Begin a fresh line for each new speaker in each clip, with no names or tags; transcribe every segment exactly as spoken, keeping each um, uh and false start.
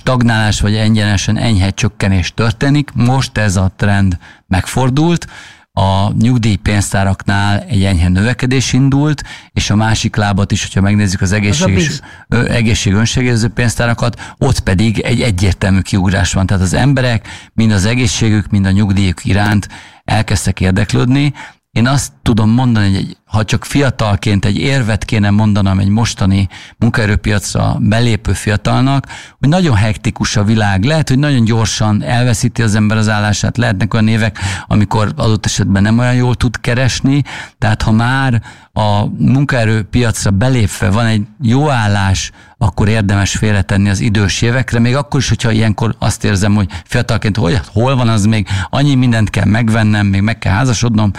stagnálás vagy egyenesen enyhe csökkenés történik. Most ez a trend megfordult, a nyugdíjpénztáraknál egy enyhe növekedés indult, és a másik lábat is, hogyha megnézzük az egészség és egészség önségérző pénztárakat, ott pedig egy egyértelmű kiugrás van. Tehát az emberek mind az egészségük, mind a nyugdíjuk iránt elkezdtek érdeklődni. Én azt tudom mondani, hogy ha csak fiatalként egy érvet kéne mondanom egy mostani munkaerőpiacra belépő fiatalnak, hogy nagyon hektikus a világ. Lehet, hogy nagyon gyorsan elveszíti az ember az állását, lehetnek olyan évek, amikor adott esetben nem olyan jól tud keresni, tehát ha már a munkaerőpiacra belépve van egy jó állás, akkor érdemes félretenni az idős évekre, még akkor is, hogyha ilyenkor azt érzem, hogy fiatalként hogy, hol van az még, annyi mindent kell megvennem, még meg kell házasodnom,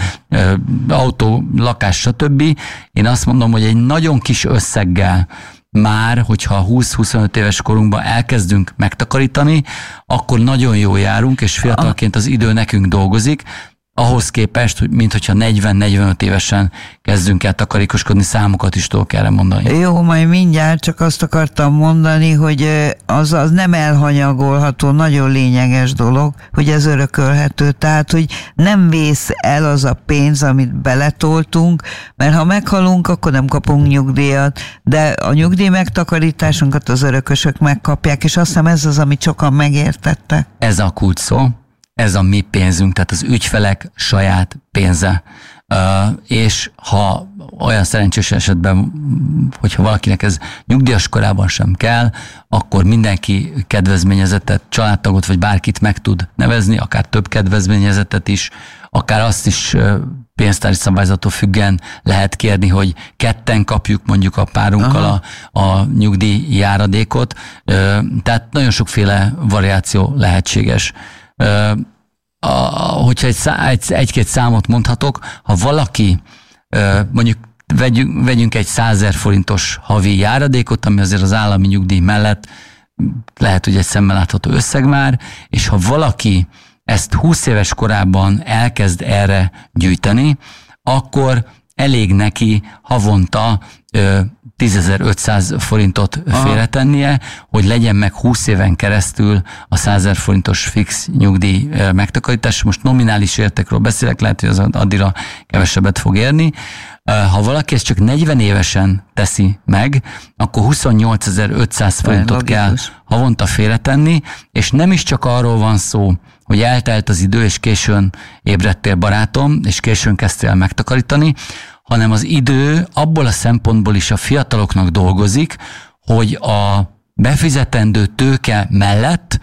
autó, lakás, stb. Én azt mondom, hogy egy nagyon kis összeggel már, hogyha húsz-huszonöt éves korunkban elkezdünk megtakarítani, akkor nagyon jól járunk, és fiatalként az idő nekünk dolgozik, ahhoz képest, mint hogyha negyven-negyvenöt évesen kezdünk el takarékoskodni, számokat is tudok erre mondani.
Jó, majd mindjárt csak azt akartam mondani, hogy az, az nem elhanyagolható, nagyon lényeges dolog, hogy ez örökölhető. Tehát, hogy nem vész el az a pénz, amit beletoltunk, mert ha meghalunk, akkor nem kapunk nyugdíjat, de a nyugdíj megtakarításunkat az örökösök megkapják, és azt hiszem ez az, amit sokan megértettek.
Ez a kulcs szó. Ez a mi pénzünk, tehát az ügyfelek saját pénze. Uh, és ha olyan szerencsés esetben, hogyha valakinek ez nyugdíjas korában sem kell, akkor mindenki kedvezményezettet, családtagot vagy bárkit meg tud nevezni, akár több kedvezményezettet is, akár azt is uh, pénztári szabályzattól függen lehet kérni, hogy ketten kapjuk mondjuk a párunkkal a, a nyugdíj járadékot. Uh, tehát nagyon sokféle variáció lehetséges. Uh, a, hogyha egy, egy, egy-két számot mondhatok, ha valaki uh, mondjuk vegyünk, vegyünk egy százezer forintos havi járadékot, ami azért az állami nyugdíj mellett lehet, hogy egy szemmel látható összeg már, és ha valaki ezt húsz éves korában elkezd erre gyűjteni, akkor elég neki havonta uh, tízezer-ötszáz forintot félretennie, hogy legyen meg húsz éven keresztül a százezer forintos fix nyugdíj megtakarítás. Most nominális értékről beszélek, lehet, hogy az addigra kevesebbet fog érni. Ha valaki ezt csak negyven évesen teszi meg, akkor huszonnyolcezer-ötszáz forintot kell havonta félretenni, és nem is csak arról van szó, hogy eltelt az idő, és későn ébredtél barátom, és későn kezdtél megtakarítani, hanem az idő abból a szempontból is a fiataloknak dolgozik, hogy a befizetendő tőke mellett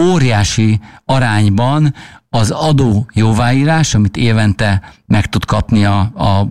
óriási arányban az adó jóváírás, amit évente meg tud kapni a, a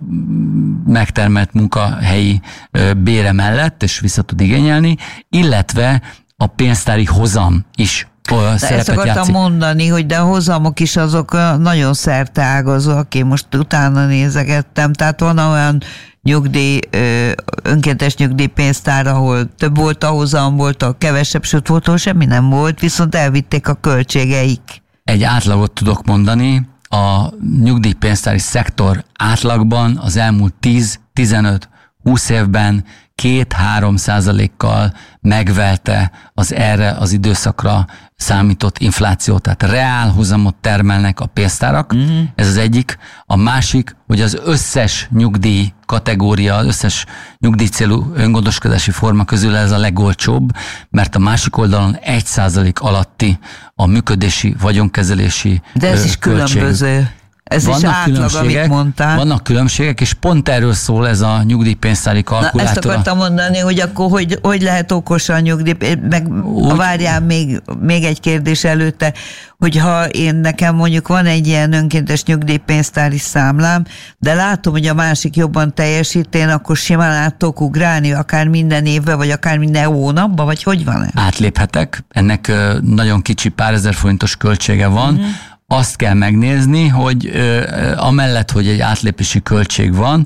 megtermelt munkahelyi bére mellett, és vissza tud igényelni, illetve a pénztári hozam is
ezt akartam
játszik.
mondani, hogy de a hozamok is azok nagyon szerteágazóak, én most utána nézegettem, tehát van olyan nyugdíj, önkéntes nyugdíjpénztár, ahol több volt a hozam, volt a kevesebb, sőt volt, ahol semmi nem volt, viszont elvitték a költségeik.
Egy átlagot tudok mondani, a nyugdíjpénztári szektor átlagban az elmúlt tíz-tizenöt-húsz évben két-három százalékkal megvelte az erre az időszakra számított inflációt, tehát reál hozamot termelnek a pénztárak, mm. ez az egyik. A másik, hogy az összes nyugdíj kategória, az összes nyugdíjcélú öngondoskodási forma közül ez a legolcsóbb, mert a másik oldalon egy százalék alatti a működési, vagyonkezelési
De ez is költség. Különböző. Ez vannak is átlag, amit mondtál.
Vannak különbségek, és pont erről szól ez a nyugdíjpénztári kalkulátor.
Na, ezt akartam mondani, hogy akkor hogy, hogy lehet okosan a nyugdíj, meg Úgy, várjál még, még egy kérdés előtte, hogyha én nekem mondjuk van egy ilyen önkéntes nyugdíjpénztári számlám, de látom, hogy a másik jobban teljesít, én akkor simán át tudok ugrálni, akár minden évben, vagy akár minden hónapban, vagy hogy van ez?
Átléphetek, ennek nagyon kicsi pár ezer forintos költsége van, mm-hmm. Azt kell megnézni, hogy ö, amellett, hogy egy átlépési költség van,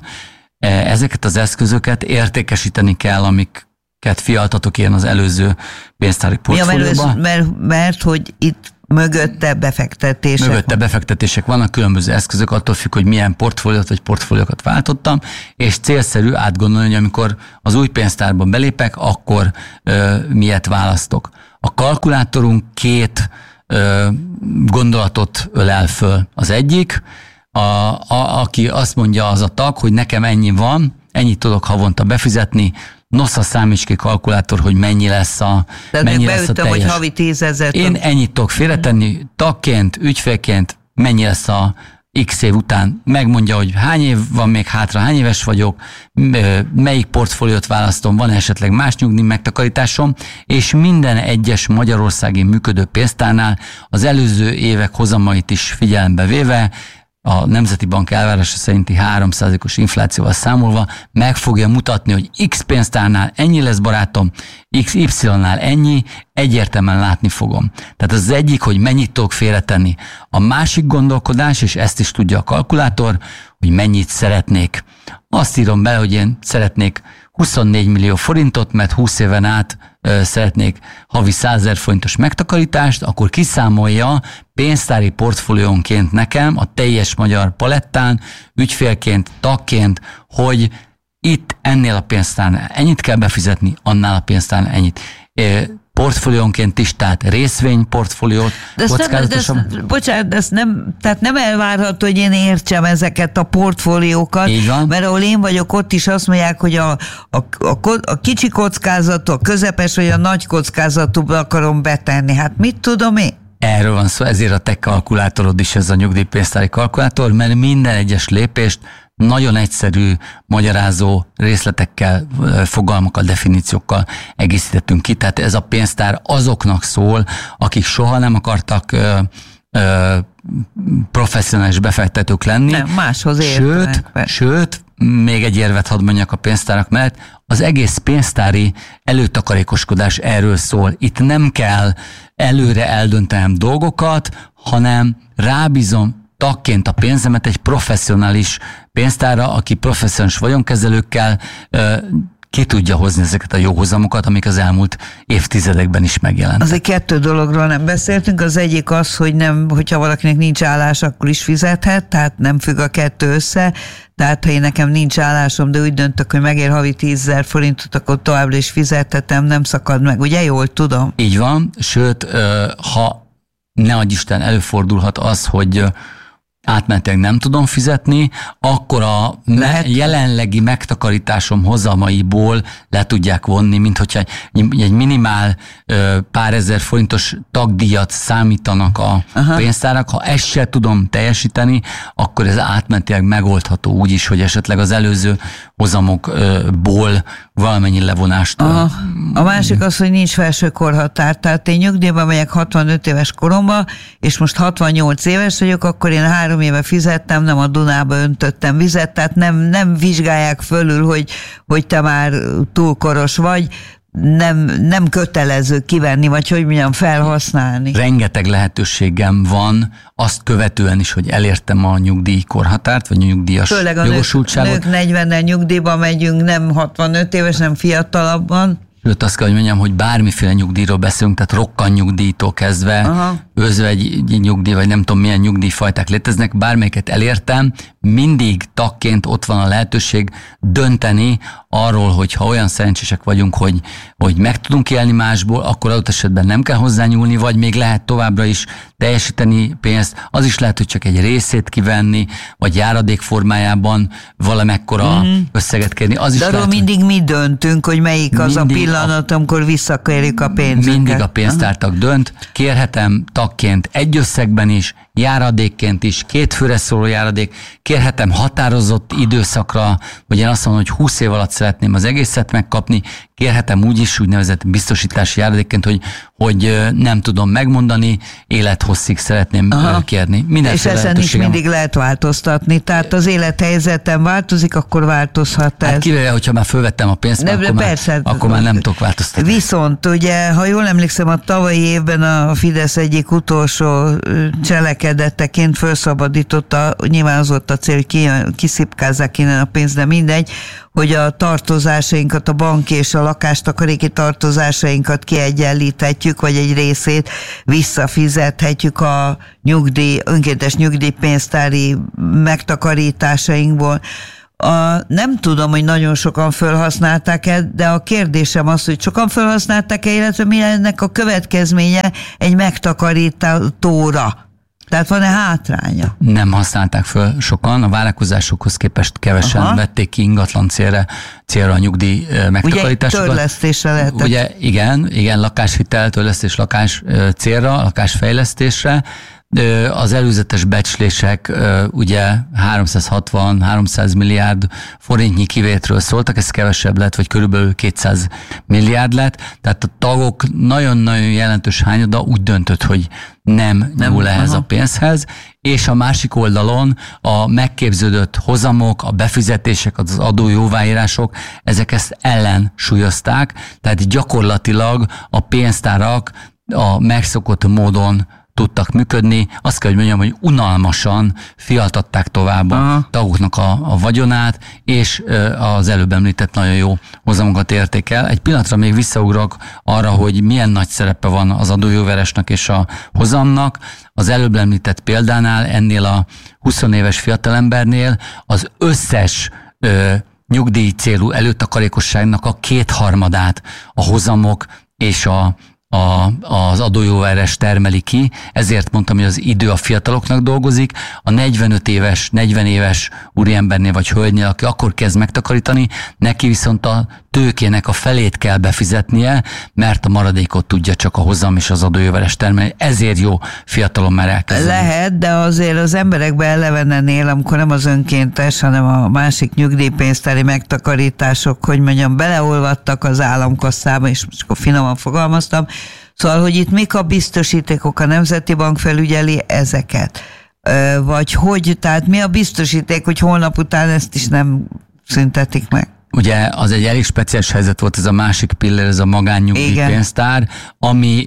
ezeket az eszközöket értékesíteni kell, amiket fialtatok ilyen az előző pénztári portfólióban.
Ja, mert, mert hogy itt mögötte befektetések.
Mögötte befektetések vannak, különböző eszközök, attól függ, hogy milyen portfóliót vagy portfóliókat váltottam, és célszerű átgondolni, hogy amikor az új pénztárban belépek, akkor ö, miért választok. A kalkulátorunk két ö, gondolatot ölel föl. Az egyik, a, a, aki azt mondja az a tag, hogy nekem ennyi van, ennyit tudok havonta befizetni, nosza számíts ki kalkulátor, hogy mennyi lesz a, mennyi lesz a teljes.
Hogy havi tízezer.
Én ennyit tudok félretenni, tagként, ügyfélként, mennyi lesz a X év után, megmondja, hogy hány év van még hátra, hány éves vagyok, melyik portfóliót választom, van esetleg más nyugdíj megtakarításom, és minden egyes magyarországi működő pénztárnál az előző évek hozamait is figyelembe véve, a Nemzeti Bank elvárása szerinti három százalékos inflációval számolva meg fogja mutatni, hogy X pénztárnál ennyi lesz, barátom, X Y-nál ennyi, egyértelműen látni fogom. Tehát az egyik, hogy mennyit tudok félretenni. A másik gondolkodás, és ezt is tudja a kalkulátor, hogy mennyit szeretnék. Azt írom be, hogy én szeretnék huszonnégy millió forintot, mert húsz éven át ö, szeretnék havi százezer forintos megtakarítást, akkor kiszámolja pénztári portfóliónként nekem a teljes magyar palettán, ügyfélként, tagként, hogy itt ennél a pénztárnál ennyit kell befizetni, annál a pénztárnál ennyit. Portfóliónként is, tehát részvényportfóliót,
kockázatosabb. De ezt, bocsánat, de ezt nem, tehát nem elvárható, hogy én értsem ezeket a portfóliókat, mert ahol én vagyok, ott is azt mondják, hogy a, a, a, a kicsi kockázatú, a közepes vagy a nagy kockázatúba akarom betenni. Hát mit tudom én?
Erről van szó, ezért a te kalkulátorod is ez a nyugdíjpénztári kalkulátor, mert minden egyes lépést nagyon egyszerű, magyarázó részletekkel, fogalmakkal, definíciókkal egészítettünk ki. Tehát ez a pénztár azoknak szól, akik soha nem akartak ö, ö, professzionális befektetők lenni.
Nem, máshoz
értenek. Sőt, sőt, még egy érvet hadd mondjak a pénztárak mellett, az egész pénztári előtakarékoskodás erről szól. Itt nem kell előre eldöntenem dolgokat, hanem rábízom tagként a pénzemet egy professzionális pénztárra, aki professzionális vagyonkezelőkkel ö, ki tudja hozni ezeket a jó hozamokat, amik az elmúlt évtizedekben is megjelentek.
Azért kettő dologról nem beszéltünk. Az egyik az, hogy nem, hogyha valakinek nincs állás, akkor is fizethet, tehát nem függ a kettő össze. Tehát ha én nekem nincs állásom, de úgy döntök, hogy megér havi tízezer forintot, akkor továbbra is fizethetem, nem szakad meg. Ugye jól tudom?
Így van, sőt, ha ne adj Isten, előfordulhat az, hogy átmenetileg nem tudom fizetni, akkor a me- jelenlegi megtakarításom hozamaiból le tudják vonni, mint hogyha egy, egy minimál ö, pár ezer forintos tagdíjat számítanak a Aha. pénztárak. Ha ezt se tudom teljesíteni, akkor ez átmenetileg megoldható úgy is, hogy esetleg az előző hozamokból valamennyi levonást.
A, a másik az, hogy nincs felső korhatár. Tehát én nyugdíjba megyek hatvanöt éves koromba, és most hatvannyolc éves vagyok, akkor én három éve fizettem, nem a Dunába öntöttem vizet, tehát nem, nem vizsgálják fölül, hogy, hogy te már túlkoros vagy, nem, nem kötelező kivenni, vagy hogy mondjam, felhasználni.
Rengeteg lehetőségem van, azt követően is, hogy elértem a nyugdíjkorhatárt, vagy a nyugdíjas
Főleg a
jogosultságot.
Nők, nők negyvennel nyugdíjba megyünk, nem hatvanöt éves, nem fiatalabban.
Sőt, azt kell, hogy mondjam, hogy bármiféle nyugdíjról beszélünk, tehát rokkan nyugdíjtól kezdve, özvegy nyugdíj, vagy nem tudom milyen nyugdíjfajták léteznek, bármelyiket elértem, mindig tagként ott van a lehetőség dönteni arról, hogy ha olyan szerencsések vagyunk, hogy, hogy meg tudunk élni másból, akkor adott esetben nem kell hozzányúlni, vagy még lehet továbbra is teljesíteni pénzt. Az is lehet, hogy csak egy részét kivenni, vagy járadék formájában valamekkora mm. összeget kérni. Az is
De arról
lehet,
mindig mi döntünk, hogy melyik az a pillanat, a, amikor visszakérjük a pénzünket.
Mindig a pénztártag dönt. Kérhetem tagként egy összegben is, járadékként is, két főre szóló járadék, kérhetem határozott időszakra, vagy én azt mondom, hogy húsz év alatt szeretném az egészet megkapni, kérhetem úgy is, úgynevezett biztosítási járadékként, hogy, hogy nem tudom megmondani, élethosszig szeretném Aha. kérni.
És ezen is mindig lehet változtatni, tehát az élethelyzetem változik, akkor változhat ez.
Hát kivéve, hogyha már fölvettem a pénzt, akkor, persze, már, akkor már nem tudok változtatni.
Viszont ugye, ha jól emlékszem, a tavalyi évben a Fidesz egyik utolsó cselekedeteként felszabadította, nyilván az volt a cél, hogy kiszipkázzák innen a pénzt, de mindegy, hogy a tartozásainkat, a banki és a lakástakaréki tartozásainkat kiegyenlíthetjük, vagy egy részét visszafizethetjük a nyugdíj, önkéntes nyugdíjpénztári megtakarításainkból. A, nem tudom, hogy nagyon sokan felhasználták-e, de a kérdésem az, hogy sokan felhasználták-e, illetve mi ennek a következménye egy megtakarítóra. Tehát van-e hátránya?
Nem használták föl sokan, a várakozásokhoz képest kevesen Aha. vették ki ingatlan célra, célra a nyugdíj megtakarításokat.
Ugye törlesztésre lehetett.
Ugye igen, igen, lakáshitel, törlesztés, lakás célra, lakásfejlesztésre. Az előzetes becslések ugye háromszázhatvan-háromszáz milliárd forintnyi kivételről szóltak, ez kevesebb lett, vagy körülbelül kétszáz milliárd lett, tehát a tagok nagyon-nagyon jelentős hányada úgy döntött, hogy nem, nem nyúl ehhez aha. a pénzhez, és a másik oldalon a megképződött hozamok, a befizetések, az adójóváírások, ezek ezt ellensúlyozták, tehát gyakorlatilag a pénztárak a megszokott módon tudtak működni. Azt kell, hogy mondjam, hogy unalmasan fialtatták tovább Aha. a tagoknak a, a vagyonát, és az előbb említett nagyon jó hozamokat érték el. Egy pillanatra még visszaugrok arra, hogy milyen nagy szerepe van az adójóveresnek és a hozamnak. Az előbb említett példánál, ennél a húsz éves fiatalembernél az összes ö, nyugdíj célú előtakarékosságnak a kétharmadát a hozamok és a A, az adójóveres termeli ki, ezért mondtam, hogy az idő a fiataloknak dolgozik, a negyvenöt éves, negyven éves úriembernél vagy hölgynél, aki akkor kezd megtakarítani, neki viszont a tőkének a felét kell befizetnie, mert a maradékot tudja csak a hozam és az adójóveres termelni. Ezért jó fiatalon már elkezdeni.
Lehet, de azért az emberekben elevenen él, amikor nem az önkéntes, hanem a másik nyugdíjpénztári megtakarítások, hogy mondjam, beleolvadtak az államkasszába, és most akkor finoman fogalmaztam. Szóval, hogy itt mik a biztosítékok, a Nemzeti Bank felügyeli ezeket? Vagy hogy, tehát mi a biztosíték, hogy holnap után ezt is nem szüntetik meg?
Ugye az egy elég speciális helyzet volt, ez a másik pillér, ez a magánnyugdíjpénztár, ami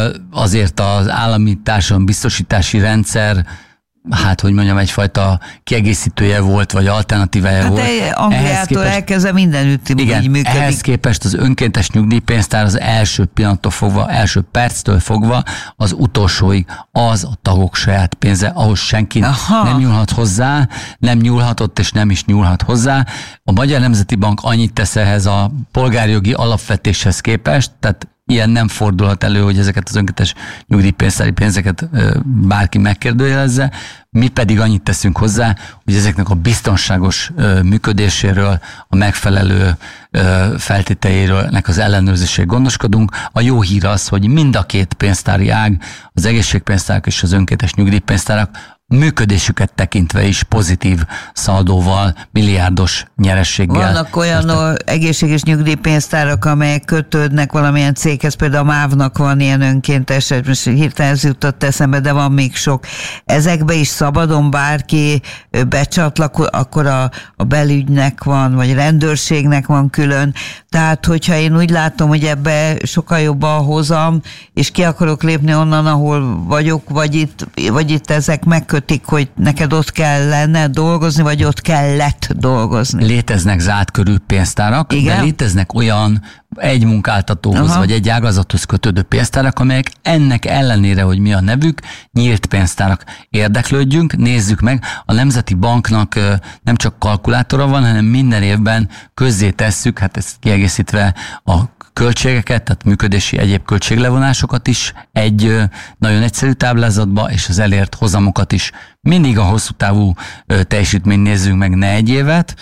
azért az állami társadalombiztosítási rendszer, hát hogy mondjam, egyfajta kiegészítője volt, vagy alternatívája
hát
volt.
Angliától elkezdve mindenütt így működik.
Ehhez képest az önkéntes nyugdíjpénztár az első pillanattól fogva, első perctől fogva az utolsóig az a tagok saját pénze, ahhoz senki Aha. nem nyúlhat hozzá, nem nyúlhatott és nem is nyúlhat hozzá. A Magyar Nemzeti Bank annyit tesz ehhez a polgárjogi alapvetéshez képest, tehát ilyen nem fordulhat elő, hogy ezeket az önkéntes nyugdíjpénztári pénzeket bárki megkérdőjelezze. Mi pedig annyit teszünk hozzá, hogy ezeknek a biztonságos működéséről, a megfelelő feltételeiről, nek az ellenőrzésére gondoskodunk. A jó hír az, hogy mind a két pénztári ág, az egészségpénztárak és az önkéntes nyugdíjpénztárak működésüket tekintve is pozitív szaldóval, milliárdos nyerességgel.
Vannak olyan Aztán... egészséges nyugdíjpénztárak, amelyek kötődnek valamilyen céghez, például a MÁV-nak van ilyen önkéntes, most hirtelen ez jutott eszembe, de van még sok. Ezekbe is szabadon bárki becsatlakoz, akkor a, a belügynek van, vagy rendőrségnek van külön. Tehát, hogyha én úgy látom, hogy ebbe sokkal jobb a hozam, és ki akarok lépni onnan, ahol vagyok, vagy itt, vagy itt ezek megkötik, hogy neked ott kell lenne dolgozni, vagy ott kellett dolgozni.
Léteznek zárt körű pénztárak, Igen? de léteznek olyan egy munkáltatóhoz, Aha. vagy egy ágazathoz kötődő pénztárak, amelyek ennek ellenére, hogy mi a nevük, nyílt pénztárak. Érdeklődjünk, nézzük meg. A Nemzeti Banknak nem csak kalkulátora van, hanem minden évben közzé tesszük, hát ezt kiegészítve a költségeket, tehát működési egyéb költséglevonásokat is egy nagyon egyszerű táblázatba, és az elért hozamokat is. Mindig a hosszú távú teljesítményt nézzünk meg, ne egy évet,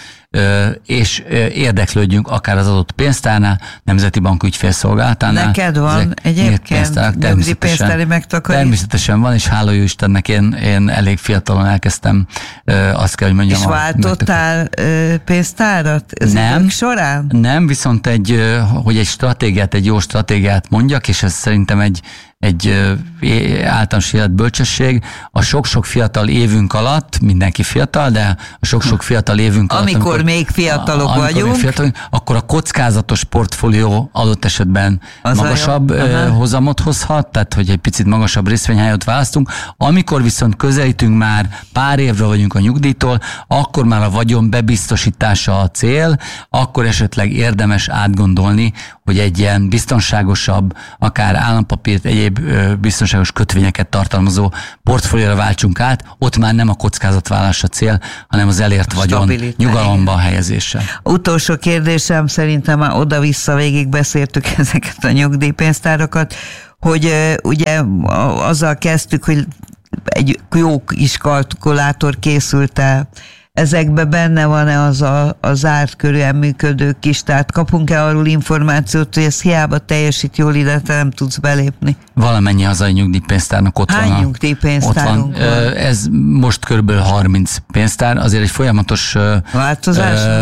és érdeklődjünk akár az adott pénztárnál, Nemzeti Bank ügyfélszolgálatánál.
Neked van egyébként nyugdíjpénztári megtakarítás?
Természetesen van, és hála jó Istennek én, én elég fiatalon elkezdtem, azt kell, hogy mondjam.
És váltottál pénztárat
nem,
során?
Nem, viszont egy, hogy egy stratégiát, egy jó stratégiát mondjak, és ez szerintem egy egy általános életbölcsesség. A sok-sok fiatal évünk alatt, mindenki fiatal, de a sok-sok fiatal évünk alatt,
amikor, amikor még fiatalok amikor vagyunk, még fiatal,
akkor a kockázatos portfólió adott esetben az magasabb hozamot hozhat, tehát hogy egy picit magasabb részvényhányat választunk. Amikor viszont közelítünk már, pár évre vagyunk a nyugdíjtól, akkor már a vagyon bebiztosítása a cél, akkor esetleg érdemes átgondolni, hogy egy ilyen biztonságosabb, akár állampapírt, egyéb biztonságos kötvényeket tartalmazó portfólióra váltsunk át, ott már nem a kockázatvállalás a cél, hanem az elért vagyon nyugalomba helyezése.
Utolsó kérdésem, szerintem már oda-vissza végig beszéltük ezeket a nyugdíjpénztárakat, hogy uh, ugye azzal kezdtük, hogy egy jó kis kalkulátor készült el. Ezekben benne van-e az a, a zárt körűen működő kis, tehát kapunk-e arról információt, hogy ez hiába teljesít jól, ide te nem tudsz belépni?
Valamennyi hazai nyugdíjpénztárnak ott
Hány
van. Hány
nyugdíjpénztárunk van? van?
Ez most körülbelül harminc pénztár, azért egy folyamatos
változás? Ö,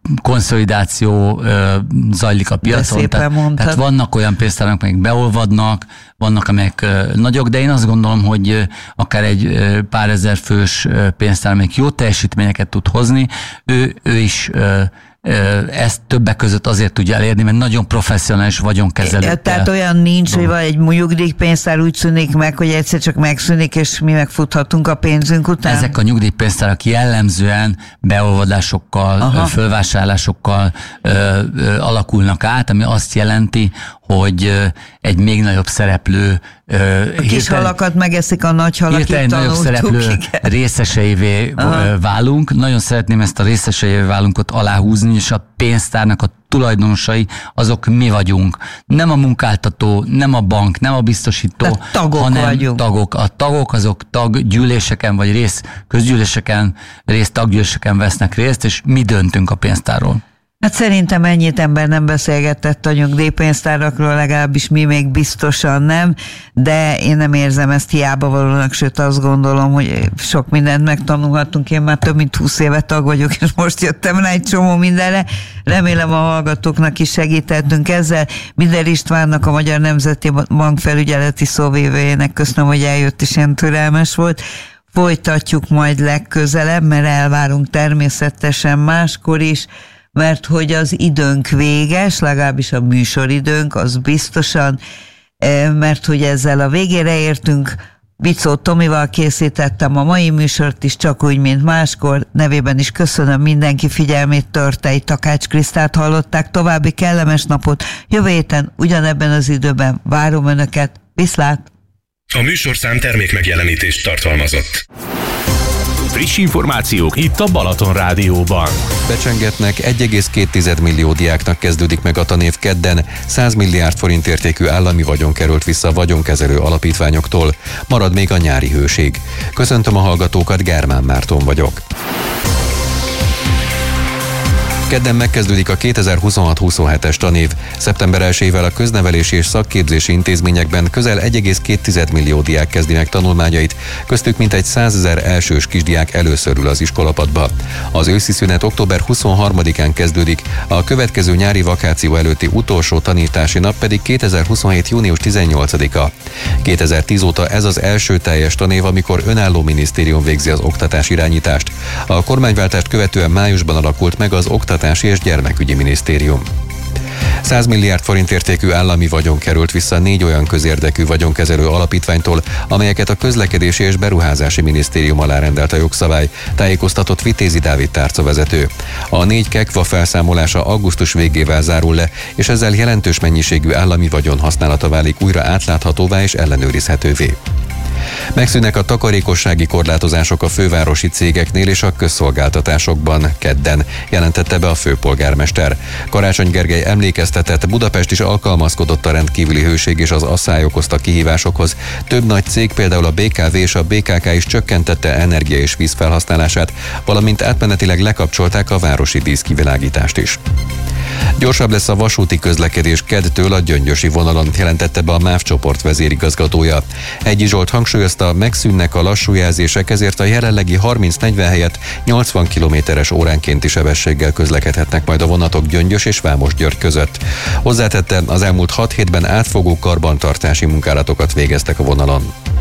konszolidáció ö, zajlik a piacon. Tehát, tehát vannak olyan pénztárak, amelyek beolvadnak, vannak, amelyek ö, nagyok, de én azt gondolom, hogy ö, akár egy ö, pár ezer fős ö, pénztár, amelyik jó teljesítményeket tud hozni, ő, ő is ö, ezt többek között azért tudja elérni, mert nagyon professzionális vagyonkezelő.
Tehát olyan nincs, hogy van egy nyugdíjpénztár úgy szűnik meg, hogy egyszer csak megszűnik, és mi megfuthatunk a pénzünk után?
Ezek a nyugdíjpénztárak jellemzően beolvadásokkal, Aha. fölvásárlásokkal ö, ö, alakulnak át, ami azt jelenti, hogy egy még nagyobb szereplő
a kis halakat megeszik, a nagy halak,
itt nagyobb szereplő részeseivé Aha. válunk. Nagyon szeretném ezt a részeseivé válunkot aláhúzni, és a pénztárnak a tulajdonosai, azok mi vagyunk. Nem a munkáltató, nem a bank, nem a biztosító, de
tagok
hanem
vagyunk.
tagok. A tagok azok taggyűléseken, vagy rész közgyűléseken, rész taggyűléseken vesznek részt, és mi döntünk a pénztárról.
Hát szerintem ennyit ember nem beszélgetett a nyugdíjpénztárakról, legalábbis mi még biztosan nem, de én nem érzem ezt hiába valónak, sőt azt gondolom, hogy sok mindent megtanulhatunk. Én már több mint húsz éve tag vagyok, és most jöttem rá egy csomó mindenre. Remélem a hallgatóknak is segítettünk ezzel. Minden Istvánnak, a Magyar Nemzeti Bank felügyeleti szóvivőjének köszönöm, hogy eljött és ilyen türelmes volt. Folytatjuk majd legközelebb, mert elvárunk természetesen máskor is, mert hogy az időnk véges, legalábbis a műsoridőnk, az biztosan, mert hogy ezzel a végére értünk. Vicó Tomival készítettem a mai műsort is, csak úgy, mint máskor. Nevében is köszönöm mindenki figyelmét, Törtei Takács Krisztát hallották. További kellemes napot. Jövő héten ugyanebben az időben várom Önöket. Viszlát!
A műsorszám termékmegjelenítést tartalmazott. Friss információk itt a Balaton Rádióban.
Becsengetnek egy egész két millió diáknak kezdődik meg a tanév kedden, száz milliárd forint értékű állami vagyon került vissza a vagyonkezelő alapítványoktól. Marad még a nyári hőség. Köszöntöm a hallgatókat, Germán Márton vagyok. Kedden megkezdődik a kétezer-huszonhat huszonhetes tanév. Szeptember elsejével a köznevelési és szakképzési intézményekben közel egy egész két millió diák kezdi meg tanulmányait, köztük mintegy százezer elsős kisdiák először ül az iskolapadba. Az őszi szünet október huszonharmadikán kezdődik, a következő nyári vakáció előtti utolsó tanítási nap pedig kétezer-huszonhét június tizennyolcadika. kétezer-tíz óta ez az első teljes tanév, amikor önálló minisztérium végzi az oktatás irányítást. A kormányváltást követően májusban alakult meg az Oktatási és Gyermekügyi Minisztérium. száz milliárd forint értékű állami vagyon került vissza négy olyan közérdekű vagyonkezelő alapítványtól, amelyeket a Közlekedési és Beruházási Minisztérium alá rendelt a jogszabály, tájékoztatott Vitézi Dávid tárcavezető. A négy kekva felszámolása augusztus végével zárul le, és ezzel jelentős mennyiségű állami vagyon használata válik újra átláthatóvá és ellenőrizhetővé. Megszűnnek a takarékossági korlátozások a fővárosi cégeknél és a közszolgáltatásokban kedden, jelentette be a főpolgármester. Karácsony Gergely emlékeztetett, Budapest is alkalmazkodott a rendkívüli hőség és az asszály okozta kihívásokhoz. Több nagy cég, például a bé ká vé és a bé ká ká is csökkentette energia és víz felhasználását, valamint átmenetileg lekapcsolták a városi díszkivilágítást is. Gyorsabb lesz a vasúti közlekedés keddtől a Gyöngyösi vonalon, jelentette be a MÁV csoport vezérigazgatója. Egyi Zsolt hangsúlyozta, megszűnnek a lassú jelzések, ezért a jelenlegi harminc-negyven helyett nyolcvan kilométeres óránkénti sebességgel közlekedhetnek majd a vonatok Gyöngyös és Vámosgyörgy között. Hozzátette, az elmúlt hat hétben átfogó karbantartási munkálatokat végeztek a vonalon.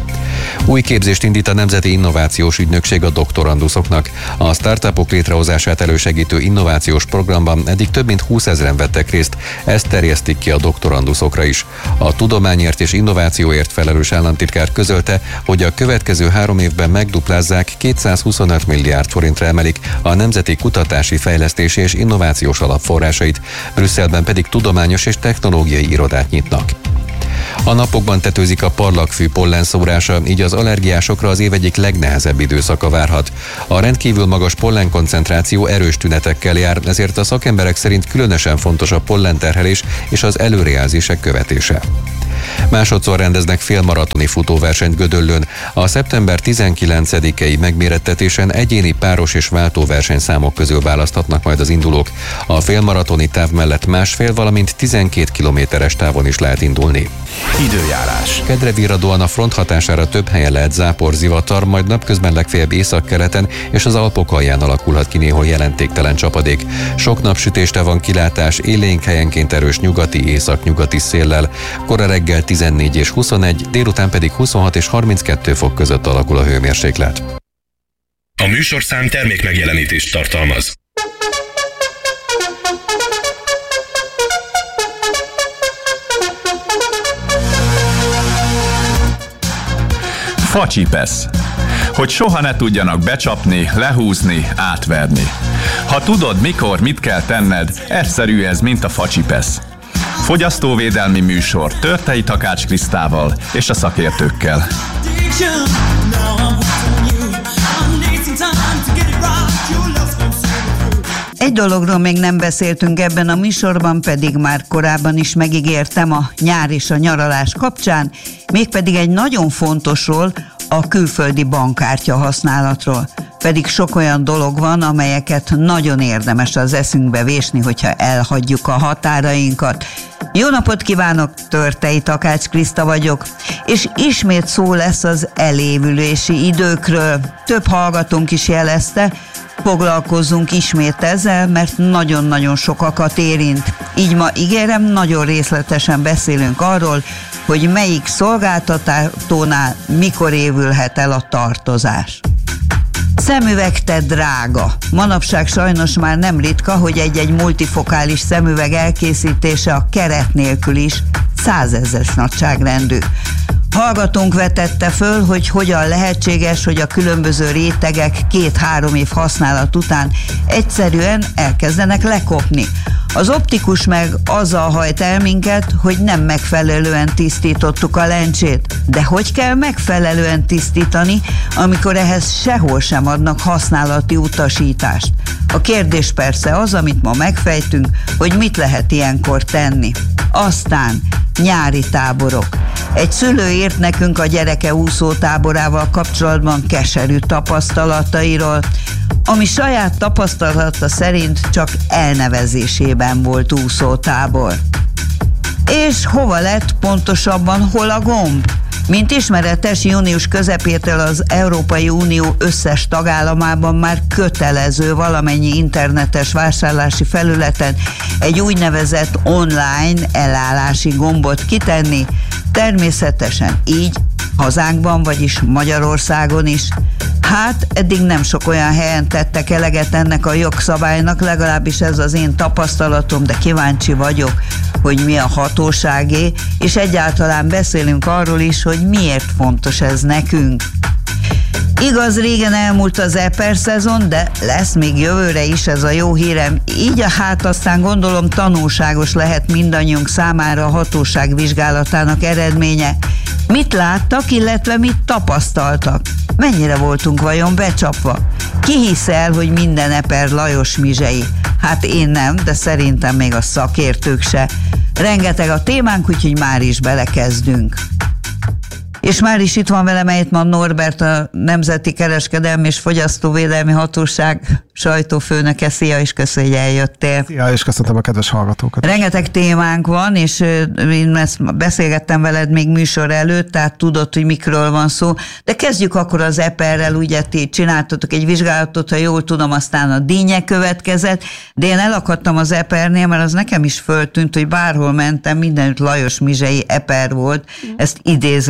Új képzést indít a Nemzeti Innovációs Ügynökség a doktoranduszoknak. A startupok létrehozását elősegítő innovációs programban eddig több mint húszezren vettek részt, ezt terjesztik ki a doktoranduszokra is. A tudományért és innovációért felelős államtitkár közölte, hogy a következő három évben megduplázzák, kétszázhuszonöt milliárd forintra emelik a Nemzeti Kutatási, Fejlesztési és Innovációs Alapforrásait, Brüsszelben pedig tudományos és technológiai irodát nyitnak. A napokban tetőzik a parlagfű pollenszórása, így az allergiásokra az év egyik legnehezebb időszaka várhat. A rendkívül magas pollenkoncentráció erős tünetekkel jár, ezért a szakemberek szerint különösen fontos a pollenterhelés és az előrejelzések követése. Másodszor rendeznek félmaratoni futóversenyt Gödöllőn. A szeptember tizenkilencedikei megmérettetésen egyéni, páros és váltóversenyszámok közül választhatnak majd az indulók. A félmaratoni táv mellett másfél, valamint tizenkét kilométeres távon is lehet indulni.
Időjárás.
Kedre virradóan a front hatására több helyen lehet zápor, zivatar, majd napközben legfeljebb északkeleten és az Alpok alján alakulhat ki néhol jelentéktelen csapadék. Sok napsütésre van kilátás, élénk helyenként erős nyugati, északnyugati széllel. Kora reggel tizennégy és huszonegy, délután pedig huszonhat és harminckettő fok között alakul a hőmérséklet.
A műsorszám termék megjelenítést tartalmaz.
Facsipesz. Hogy soha ne tudjanak becsapni, lehúzni, átverni. Ha tudod, mikor, mit kell tenned, egyszerű ez, mint a facsipesz. Fogyasztóvédelmi műsor Törtei Takács Krisztával és a szakértőkkel.
Egy dologról még nem beszéltünk ebben a műsorban, pedig már korábban is megígértem a nyár és a nyaralás kapcsán, mégpedig egy nagyon fontosról, a külföldi bankkártya használatról. Pedig sok olyan dolog van, amelyeket nagyon érdemes az eszünkbe vésni, hogyha elhagyjuk a határainkat. Jó napot kívánok, Törtei Takács Kriszta vagyok, és ismét szó lesz az elévülési időkről. Több hallgatónk is jelezte, foglalkozzunk ismét ezzel, mert nagyon-nagyon sokakat érint. Így ma ígérem, nagyon részletesen beszélünk arról, hogy melyik szolgáltatónál mikor évülhet el a tartozás. Szemüveg te drága. Manapság sajnos már nem ritka, hogy egy-egy multifokális szemüveg elkészítése a keret nélkül is százezres nagyságrendű. Hallgatónk vetette föl, hogy hogyan lehetséges, hogy a különböző rétegek két-három év használat után egyszerűen elkezdenek lekopni. Az optikus meg azzal hajt el minket, hogy nem megfelelően tisztítottuk a lencsét. De hogy kell megfelelően tisztítani, amikor ehhez sehol sem adnak használati utasítást? A kérdés persze az, amit ma megfejtünk, hogy mit lehet ilyenkor tenni. Aztán nyári táborok. Egy szülő írt nekünk a gyereke úszótáborával kapcsolatban keserű tapasztalatairól, ami saját tapasztalata szerint csak elnevezésében volt úszótábor. És hova lett pontosabban, hol a gomb? Mint ismeretes, június közepétől az Európai Unió összes tagállamában már kötelező valamennyi internetes vásárlási felületen egy úgynevezett online elállási gombot kitenni, természetesen így hazánkban, vagyis Magyarországon is. Hát eddig nem sok olyan helyen tettek eleget ennek a jogszabálynak, legalábbis ez az én tapasztalatom, de kíváncsi vagyok, hogy mi a hatóságé, és egyáltalán beszélünk arról is, hogy miért fontos ez nekünk. Igaz, régen elmúlt az eper szezon, de lesz még jövőre is, ez a jó hírem. Így a hát aztán gondolom tanulságos lehet mindannyiunk számára a hatóság vizsgálatának eredménye. Mit láttak, illetve mit tapasztaltak? Mennyire voltunk vajon becsapva? Ki hisz el, hogy minden eper Lajos Mizsei? Hát én nem, de szerintem még a szakértők se. Rengeteg a témánk, úgyhogy már is belekezdünk. És már is itt van velem Ejtman Norbert, a Nemzeti Kereskedelmi és Fogyasztóvédelmi Hatóság sajtófőnöke. Szia, és köszönjük, hogy eljöttél.
Szia, és köszöntöm a kedves hallgatókat.
Rengeteg témánk van, és én ezt beszélgettem veled még műsor előtt, tehát tudod, hogy mikről van szó. De kezdjük akkor az eperrel, ugye ti csináltatok egy vizsgálatot, ha jól tudom, aztán a Dínye következett, de én elakadtam az epernél, mert az nekem is föltűnt, hogy bárhol mentem, mindenütt Lajos Mizsei eper volt, ezt idézőjelbe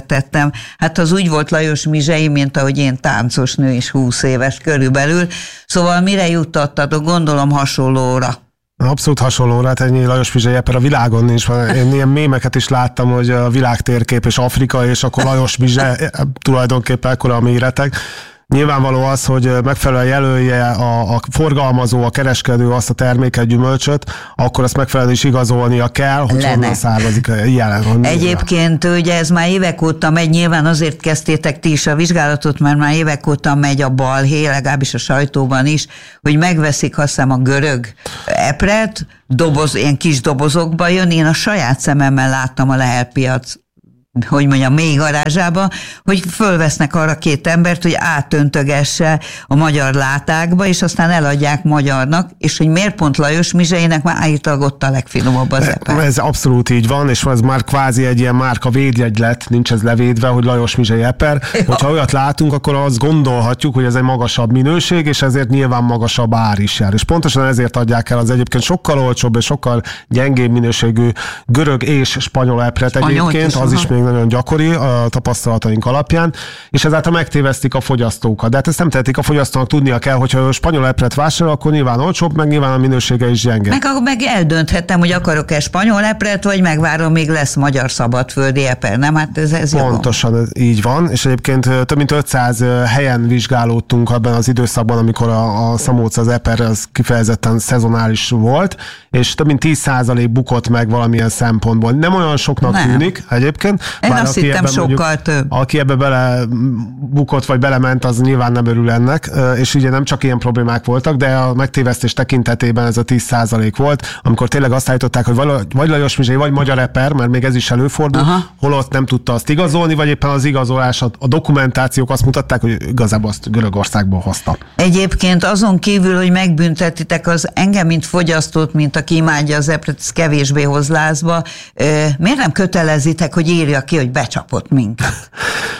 értettem. Hát az úgy volt Lajos Mizsei, mint ahogy én táncos nő is húsz éves körülbelül. Szóval mire juttattatok? Gondolom hasonlóra.
Abszolút hasonló, hát ennyi Lajos Mizsei Eper a világon nincs. Én ilyen mémeket is láttam, hogy a világtérkép és Afrika, és akkor Lajos Mizsei tulajdonképpen ekkora a méretek. Nyilvánvaló az, hogy megfelelően jelölje a, a forgalmazó, a kereskedő azt a terméket, gyümölcsöt, akkor azt megfelelően is igazolnia kell, hogy
Lenne.
honnan származik ilyen.
Egyébként ugye ez már évek óta megy, nyilván azért kezdtétek ti is a vizsgálatot, mert már évek óta megy a balhé, legalábbis a sajtóban is, hogy megveszik, azt hiszem, a görög epret, doboz, ilyen kis dobozokba jön. Én a saját szememmel láttam a Lehel piac, hogy mondjam, mély garázsába, hogy fölvesznek arra két embert, hogy átöntögesse a magyar látákba, és aztán eladják magyarnak, és hogy miért pont Lajos Mizseinek már állítólag ott a legfinomabb az eper.
Ez abszolút így van, és ez már kvázi egy ilyen márka védjegy lett, nincs ez levédve, hogy Lajos Mizsei Eper. Ja. Hogyha olyat látunk, akkor azt gondolhatjuk, hogy ez egy magasabb minőség, és ezért nyilván magasabb ár is jár. És pontosan ezért adják el az egyébként sokkal olcsóbb és sokkal gyengébb minőségű görög és spanyol epret egyébként, az is még nagyon gyakori a tapasztalataink alapján, és ezáltal megtévesztik a fogyasztókat. De hát ezt nem tehetik a fogyasztónak, tudnia kell, hogyha a spanyol epret vásárol, akkor nyilván olcsóbb, meg nyilván a minősége is gyenge.
Meg, meg eldönthetem, hogy akarok-e spanyol epret, vagy megvárom, még lesz magyar szabadföldi eper, nem? Hát ez, ez
pontosan ez így van, és egyébként több mint ötszáz helyen vizsgálódtunk abban az időszakban, amikor a, a Szamóca, az eper az kifejezetten szezonális volt, és több mint tíz százalék bukott meg valamilyen szempontból. Nem olyan soknak nem. tűnik egyébként.
Én azt hittem sokkal mondjuk, több.
Aki ebbe bele bukott, vagy belement, az nyilván nem örül ennek, és ugye nem csak ilyen problémák voltak, de a megtévesztés tekintetében ez a tíz százalék volt, amikor tényleg azt állították, hogy vagy Lajos Mizsei, vagy magyar eper, mert még ez is előfordul, aha. holott nem tudta azt igazolni, vagy éppen az igazolás, a dokumentációk azt mutatták, hogy igazából azt Görögországból hozta.
Egyébként azon kívül, hogy megbüntetitek az engem, mint fogyasztót, mint aki imádja az epret, ez kevésbé hoz lázba, miért nem kötelezitek, hogy írja ki, hogy becsapott minket?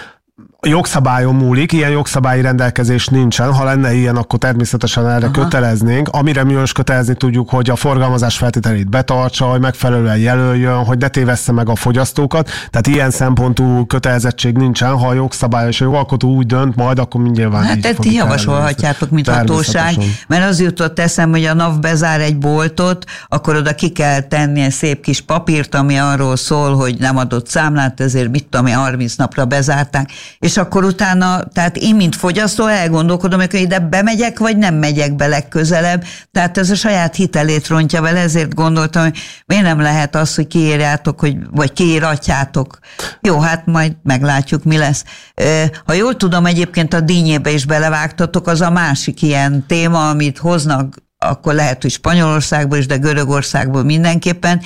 A jogszabályon múlik, ilyen jogszabályi rendelkezés nincsen, ha lenne ilyen, akkor természetesen erre aha. köteleznénk. Amire mi is kötelezni tudjuk, hogy a forgalmazás feltételét betartsa, hogy megfelelően jelöljön, hogy ne tévessze meg a fogyasztókat. Tehát ilyen szempontú kötelezettség nincsen, ha a jogszabály és a jogalkotó úgy dönt, majd akkor mindjárt
hát így ti javasolhatjátok, mint hatóság, mert az jutott eszem, hogy a NAV bezár egy boltot, akkor oda ki kell tenni egy szép kis papírt, ami arról szól, hogy nem adott számlát, ezért mit tudom én, harminc napra bezárták, és akkor utána, tehát én, mint fogyasztó elgondolkodom, hogy ide bemegyek, vagy nem megyek be legközelebb. Tehát ez a saját hitelét rontja vele, ezért gondoltam, hogy miért nem lehet az, hogy kiírjátok, hogy, vagy kiíratjátok. Jó, hát majd meglátjuk, mi lesz. Ha jól tudom, egyébként a dínyébe is belevágtatok, az a másik ilyen téma, amit hoznak, akkor lehet, hogy Spanyolországból is, de Görögországból mindenképpen.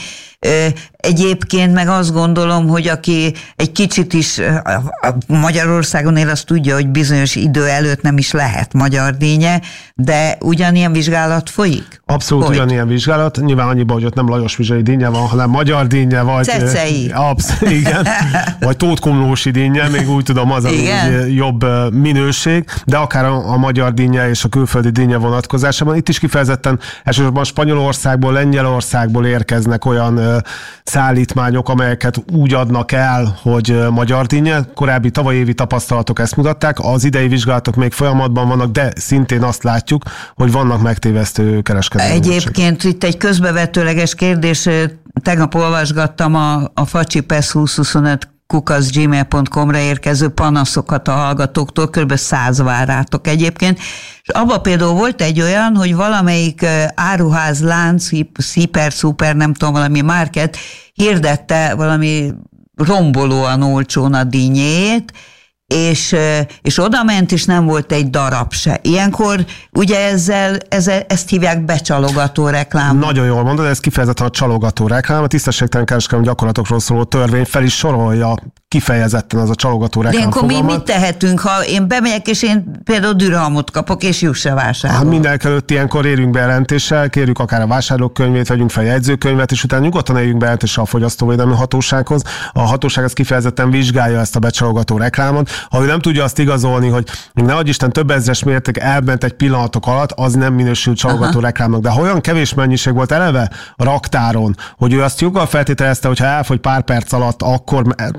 Egyébként meg azt gondolom, hogy aki egy kicsit is Magyarországon él, azt tudja, hogy bizonyos idő előtt nem is lehet magyar dínye, de ugyanilyen vizsgálat folyik?
Abszolút Folyt. ugyanilyen vizsgálat. Nyilván annyiban, hogy ott nem Lajos Mizsei dínye van, hanem magyar dínye, vagy...
Cecei.
Absz, igen. Vagy tótkomlósi dínye, még úgy tudom, az a jobb minőség, de akár a, a magyar dínye és a külföldi dínye vonatkozásában. Itt is kifejezetten elsősorban Spanyolországból, Lengyelországból érkeznek olyan uh, szállítmányok, amelyeket úgy adnak el, hogy uh, magyar dínye. Korábbi tavalyi évi tapasztalatok ezt mutatták, az idei vizsgálatok még folyamatban vannak, de szintén azt látjuk, hogy vannak megtévesztő kereskedők.
Egyébként itt egy közbevetőleges kérdés, tegnap olvasgattam a, a facsipesz húsz-huszonöt kukac gmail pont com-ra érkező panaszokat a hallgatóktól, kb. száz várátok egyébként, és abban például volt egy olyan, hogy valamelyik áruház lánc, hiper, szuper, nem tudom, valami market hirdette valami rombolóan olcsón a dínyét, és, és oda ment, és nem volt egy darab se. Ilyenkor ugye ezzel, ezzel ezt hívják becsalogató reklám.
Nagyon jól mondod, ez kifejezetten a csalogató reklám. A tisztességtelen kereskedelmi gyakorlatokról szóló törvény fel is sorolja kifejezetten az a csalogató reklám.
De ilyenkor
fogalmat.
Mi mit tehetünk, ha én bemegyek, és én például dürhalmot kapok, és juss a vásároló?
Hát mindenekelőtt ilyenkor érünk bejelentéssel, kérjük akár a vásárlókönyvét, vegyünk fel jegyzőkönyvet, és utána nyugodtan éljünk bejelentéssel a fogyasztóvédelmi hatósághoz. A hatóság az kifejezetten vizsgálja ezt a becsalogató reklámot. Ha ő nem tudja azt igazolni, hogy ne adj Isten több ezres mérték elment egy pillanatok alatt, az nem minősül csalogató aha. reklámnak. De ha olyan kevés mennyiség volt eleve a raktáron, hogy ő azt joggal feltételezte, hogy ha elfogy pár perc alatt, akkor nem lesz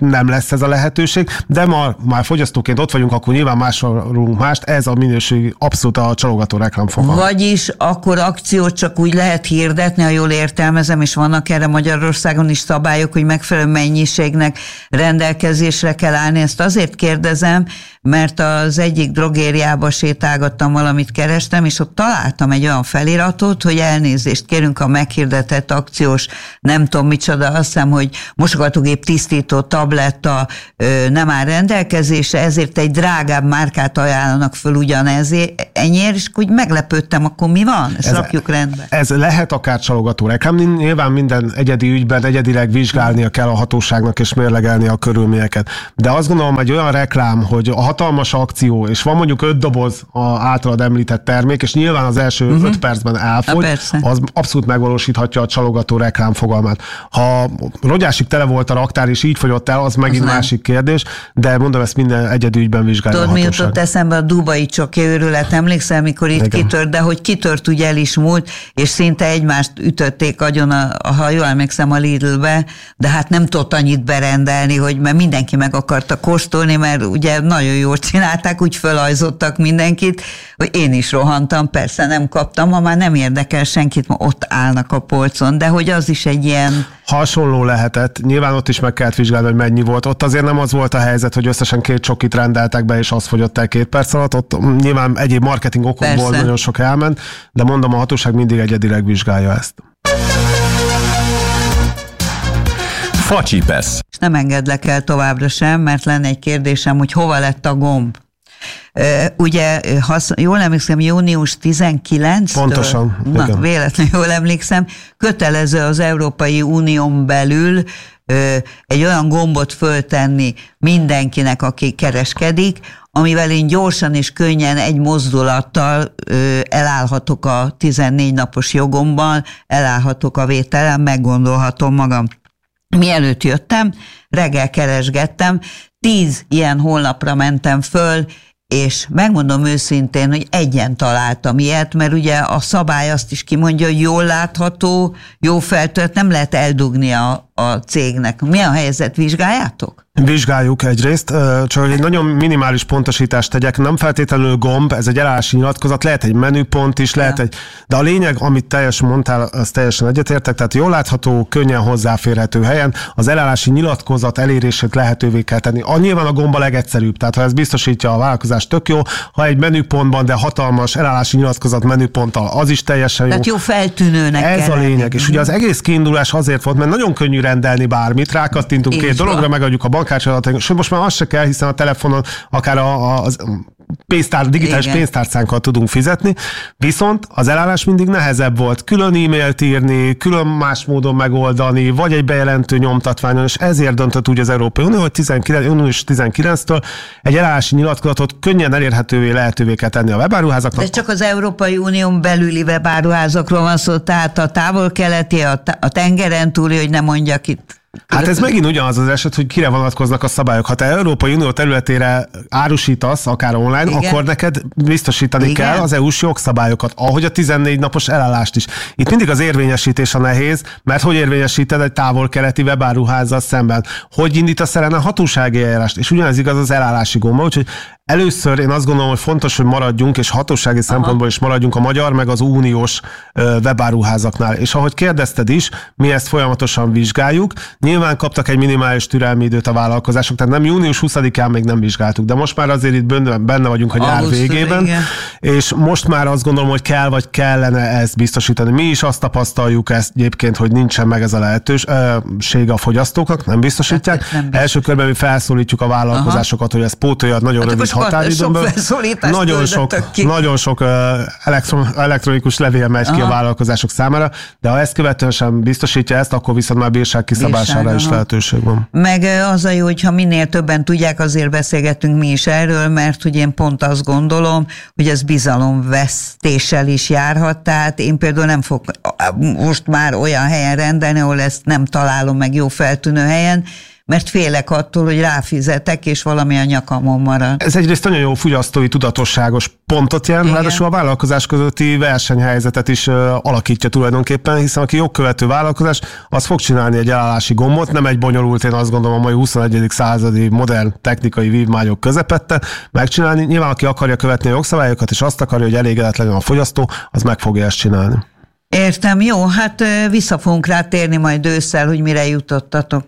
lesz ez a lehetőség, de ma már fogyasztóként ott vagyunk, akkor nyilván másolunk mást, ez a minőség abszolút a csalogató reklámfogalom.
Vagyis akkor akciót csak úgy lehet hirdetni, ha jól értelmezem, és vannak erre Magyarországon is szabályok, hogy megfelelő mennyiségnek rendelkezésre kell állni. Ezt azért kérdezem, mert az egyik drogériába sétálgattam, valamit kerestem, és ott találtam egy olyan feliratot, hogy elnézést kérünk a meghirdetett akciós, nem tudom micsoda, azt hiszem, hogy mosogatógép tisztító tabletta ö, nem áll rendelkezésre, ezért egy drágább márkát ajánlanak föl ugyanezért, ennyiért, és úgy meglepődtem, akkor mi van? Ezt ez, rakjuk rendbe.
Ez lehet akár csalogató reklám, nyilván minden egyedi ügyben egyedileg vizsgálnia kell a hatóságnak, és mérlegelni a körülményeket. De azt gondolom, egy olyan reklám, hogy a hatalmas akció, és van mondjuk öt doboz a általad említett termék, és nyilván az első uh-huh. öt percben elfogy, az abszolút megvalósíthatja a csalogató reklám fogalmát. Ha rogyásig tele volt a raktár, és így fogyott el, az megint az másik kérdés, de mondom, ezt minden egyedi ügyben vizsgálja a hatóság. Tudod, mi jutott eszembe a dubai csoki őrület, emlékszel, mikor itt igen. kitört, de hogy kitört, ugye el is múlt, és szinte egymást ütötték agyon, a, ha jól emlékszem, a Lidlbe, de hát nem tudott annyit berendelni, hogy mert mindenki meg akarta kóstolni, mert ugye nagyon jól csinálták, úgy fölajzottak mindenkit, hogy én is rohantam, persze nem kaptam, ha már nem érdekel senkit, ma ott állnak a polcon, de hogy az is egy ilyen... Hasonló lehetett, nyilván ott is meg kellett vizsgálni, hogy mennyi volt. Ott azért nem az volt a helyzet, hogy összesen két csokit rendeltek be, és az fogyott el két perc alatt. Ott nyilván egyéb marketing okokból nagyon sok elment, de mondom, a hatóság mindig egyedileg vizsgálja ezt.
Facsipesz.
És nem engedlek el továbbra sem, mert lenne egy kérdésem, hogy hova lett a gomb? Ugye, ha jól emlékszem, június tizenkilencedikétől,
pontosan,
na,
igen.
véletlenül jól emlékszem, kötelező az Európai Unión belül egy olyan gombot föltenni mindenkinek, aki kereskedik, amivel én gyorsan és könnyen egy mozdulattal elállhatok a tizennégy napos jogomban, elállhatok a vételen, meggondolhatom magam. Mielőtt jöttem, reggel keresgettem, tíz ilyen honlapra mentem föl, és megmondom őszintén, hogy egyen találtam ilyet, mert ugye a szabály azt is kimondja, hogy jól látható, jó feltölt, nem lehet eldugni a, a cégnek. Mi a helyzet, vizsgáljátok?
Vizsgáljuk egyrészt, csak egy nagyon minimális pontosítást tegyek, nem feltétlenül gomb, ez egy elállási nyilatkozat, lehet egy menüpont is, lehet ja. egy, de a lényeg, amit teljesen mondtál, az teljesen egyetértek, tehát jól látható, könnyen hozzáférhető helyen az elállási nyilatkozat elérését lehetővé kell tenni. A, nyilván a gomb a legegyszerűbb, tehát ha ez biztosítja a vállalkozás, tök jó, ha egy menüpontban, de hatalmas elállási nyilatkozat menüponttal, az is teljesen jó.
Tehát jó feltűnőnek
ez a lényeg, és ugye az egész kiindulás azért volt, mert nagyon könnyű rendelni bármit, rákattintunk két dologra, megadjuk a bankkártyát, sőt most már az se kell, hiszen a telefonon akár a, az pénztár, digitális igen. pénztárcánkkal tudunk fizetni, viszont az elállás mindig nehezebb volt. Külön e-mailt írni, külön más módon megoldani, vagy egy bejelentő nyomtatványon, és ezért döntött úgy az Európai Unió, hogy június tizenkilencedikétől egy elállási nyilatkozatot könnyen elérhetővé lehetővé kell tenni a webáruházaknak.
De csak az Európai Unión belüli webáruházakról van szó, tehát a távol-keleti, a, a tengeren túli, hogy ne mondjak itt.
Hát ez megint ugyanaz az eset, hogy kire vonatkoznak a szabályok. Ha te Európai Unió területére árusítasz, akár online, igen. akkor neked biztosítani igen. kell az é u-s jogszabályokat, ahogy a tizennégy napos elállást is. Itt mindig az érvényesítés a nehéz, mert hogy érvényesíted egy távol-keleti webáruházzal szemben? Hogy indítasz ellen a hatósági eljárást? És ugyanez igaz az elállási gomba, úgyhogy először én azt gondolom, hogy fontos, hogy maradjunk, és hatósági Aha. szempontból is maradjunk a magyar, meg az uniós webáruházaknál. És ahogy kérdezted is, mi ezt folyamatosan vizsgáljuk. Nyilván kaptak egy minimális türelmi időt a vállalkozások, tehát nem június huszadikán még nem vizsgáltuk, de most már azért itt benne vagyunk a nyár végében, igen. és most már azt gondolom, hogy kell vagy kellene ezt biztosítani. Mi is azt tapasztaljuk ezt egyébként, hogy nincsen meg ez a lehetőség a fogyasztókoknak, nem biztosítják. Nem biztos. Első körben mi felszólítjuk a vállalkozásokat, Aha. hogy ezt pótolja nagyon hát rövid határidőből. Nagyon sok, nagyon sok elektron, elektronikus levél megy Aha. ki a vállalkozások számára, de ha ezt követően sem biztosítja ezt, akkor viszont már bírság kiszabására is lehetőség van.
Meg az a jó, hogyha minél többen tudják, azért beszélgetünk mi is erről, mert hogy én pont azt gondolom, hogy ez bizalomvesztéssel is járhat, tehát én például nem fog most már olyan helyen rendelni, ahol ezt nem találom meg jó feltűnő helyen, mert félek attól, hogy ráfizetek, és valami a nyakamon marad.
Ez egyrészt nagyon jó fogyasztói tudatosságos pontot jelent, ráadásul a vállalkozás közötti versenyhelyzetet is uh, alakítja tulajdonképpen, hiszen aki jogkövető vállalkozás, az fog csinálni egy elállási gombot, nem egy bonyolult, én azt gondolom a mai huszonegyedik századi modern technikai vívmányok közepette megcsinálni. Nyilván aki akarja követni a jogszabályokat, és azt akarja, hogy elégedett legyen a fogyasztó, az meg fogja ezt csinálni.
Értem, jó, hát vissza fogunk rá térni majd ősszel, hogy mire jutottatok.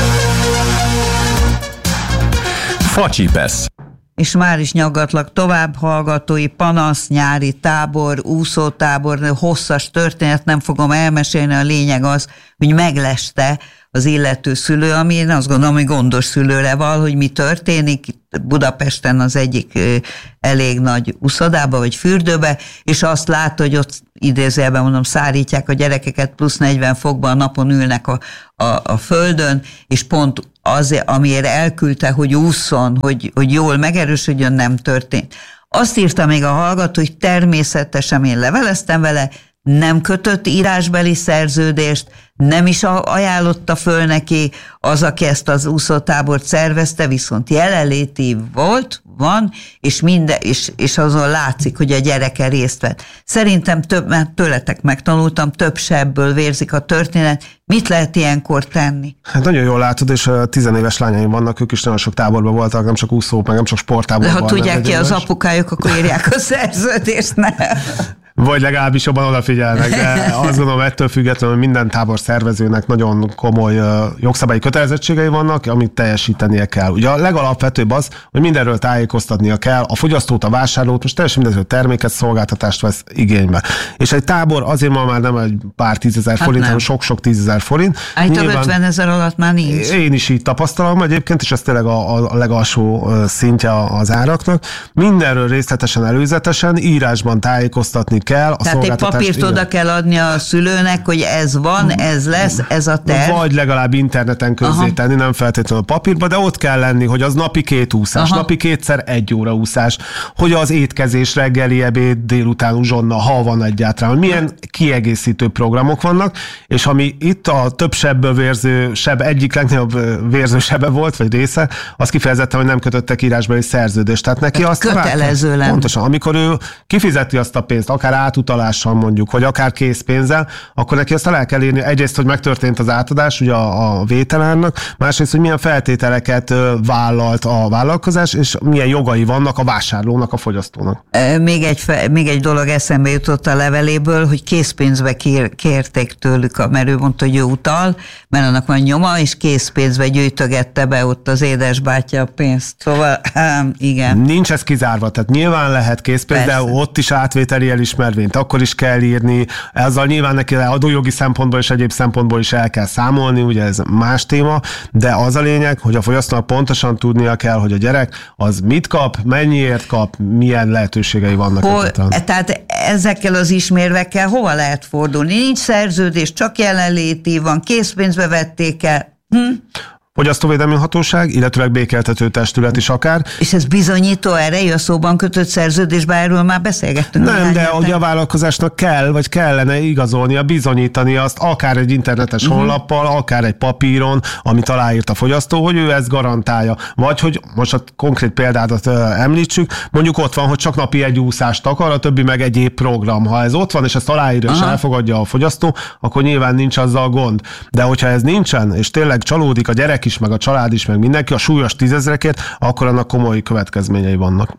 Facsipesz.
És már is nyaggatlak tovább, hallgatói panasz, nyári tábor, úszótábor, hosszas történet, nem fogom elmesélni, a lényeg az, hogy megleste az illető szülő, ami én azt gondolom, hogy gondos szülőre val, hogy mi történik. Budapesten az egyik elég nagy uszodába vagy fürdőbe, és azt lát, hogy ott idézőjelben mondom, szárítják a gyerekeket, plusz negyven fokban a napon ülnek a, a, a földön, és pont az, amiért elküldte, hogy ússzon, hogy, hogy jól megerősödjön, nem történt. Azt írta még a hallgató, hogy természetesen én leveleztem vele, nem kötött írásbeli szerződést, nem is ajánlotta föl neki az, aki ezt az úszótábort szervezte, viszont jelenléti volt, van, és, minden, és, és azon látszik, hogy a gyereke részt vett. Szerintem több, mert tőletek megtanultam, több sebből vérzik a történet. Mit lehet ilyenkor tenni?
Hát nagyon jól látod, és tizenéves lányaim vannak, ők is nagyon sok táborban voltak, nem csak úszók, meg nem csak sporttáborban.
De ha tudják ki az apukájuk, akkor írják a szerződést, ne?
Vagy legalábbis jobban odafigyelnek, de azt gondolom, ettől függetlenül minden tábor szervezőnek nagyon komoly jogszabályi kötelezettségei vannak, amit teljesítenie kell. Ugye a legalapvetőbb az, hogy mindenről tájékoztatnia kell a fogyasztót, a vásárlót, most teljesen mindegy, terméket, szolgáltatást vesz igénybe. És egy tábor azért ma már nem egy pár tízezer hát forint, hanem sok-sok tízezer forint.
Állítom, ötven ezer alatt már nincs.
Én is így tapasztalom egyébként, és ez tényleg a, a legalsó szintje az áraknak. Mindenről részletesen, előzetesen, írásban tájékoztatni kell. A
Tehát egy papírt igen. oda kell adni a szülőnek, hogy ez van, ez lesz, ez a terv.
Vagy legalább interneten közzétenni, nem feltétlenül a papírba, de ott kell lenni, hogy az napi két úszás, Aha. napi kétszer egy óra úszás, hogy az étkezés, reggeli, ebéd, délután, uzsonna, ha van egyáltalán, hogy milyen kiegészítő programok vannak, és ami itt a több sebből vérző seb, egyik legnagyobb vérző sebe volt, vagy része, az kifejezetten, hogy nem kötöttek írásbeli szerződést. Tehát neki azt
kötelező lenne.
Pontosan, amikor ő kifizeti azt a pénzt, akár átutalással mondjuk, vagy akár készpénzzel, akkor neki azt el kell írni egyrészt, hogy megtörtént az átadás ugye a, a vételárnak, másrészt, hogy milyen feltételeket vállalt a vállalkozás, és milyen jogai vannak a vásárlónak, a fogyasztónak.
Még egy, még egy dolog eszembe jutott a leveléből, hogy készpénzbe kér, kérték tőlük, mert ő mondta, hogy ő utal, mert annak van nyoma, és készpénzbe gyűjtögette be ott az édesbátyja a pénzt. Szóval igen.
Nincs ez kizárva, tehát nyilván lehet készpénz, Persze. de ott is átvételi elismervényt, akkor is kell írni, ezzel nyilván neki adójogi szempontból és egyéb szempontból is el kell számolni, ugye ez más téma, de az a lényeg, hogy a fogyasztónak pontosan tudnia kell, hogy a gyerek az mit kap, mennyiért kap, milyen lehetőségei vannak.
Hol, tehát ezekkel az ismérvekkel hova lehet fordulni? Nincs szerződés, csak jelenléti van, készpénzbe vették el. Hm?
Fogyasztóvédelmi Hatóság, illetve békéltető testület is akár.
És ez bizonyító erejű a szóban kötött szerződésben, erről már beszélgettünk.
Nem, de ugye a vállalkozásnak kell, vagy kellene igazolnia, bizonyítani azt, akár egy internetes uh-huh. honlappal, akár egy papíron, amit aláírt a fogyasztó, hogy ő ezt garantálja. Vagy hogy most a konkrét példádat említsük, mondjuk ott van, hogy csak napi egy úszást akar, a többi meg egyéb program. Ha ez ott van, és ezt aláírja, és elfogadja a fogyasztó, akkor nyilván nincs azzal gond. De hogyha ez nincsen, és tényleg csalódik a gyerek is, meg a család is, meg mindenki a súlyos tízezrekért, akkor annak komoly következményei vannak.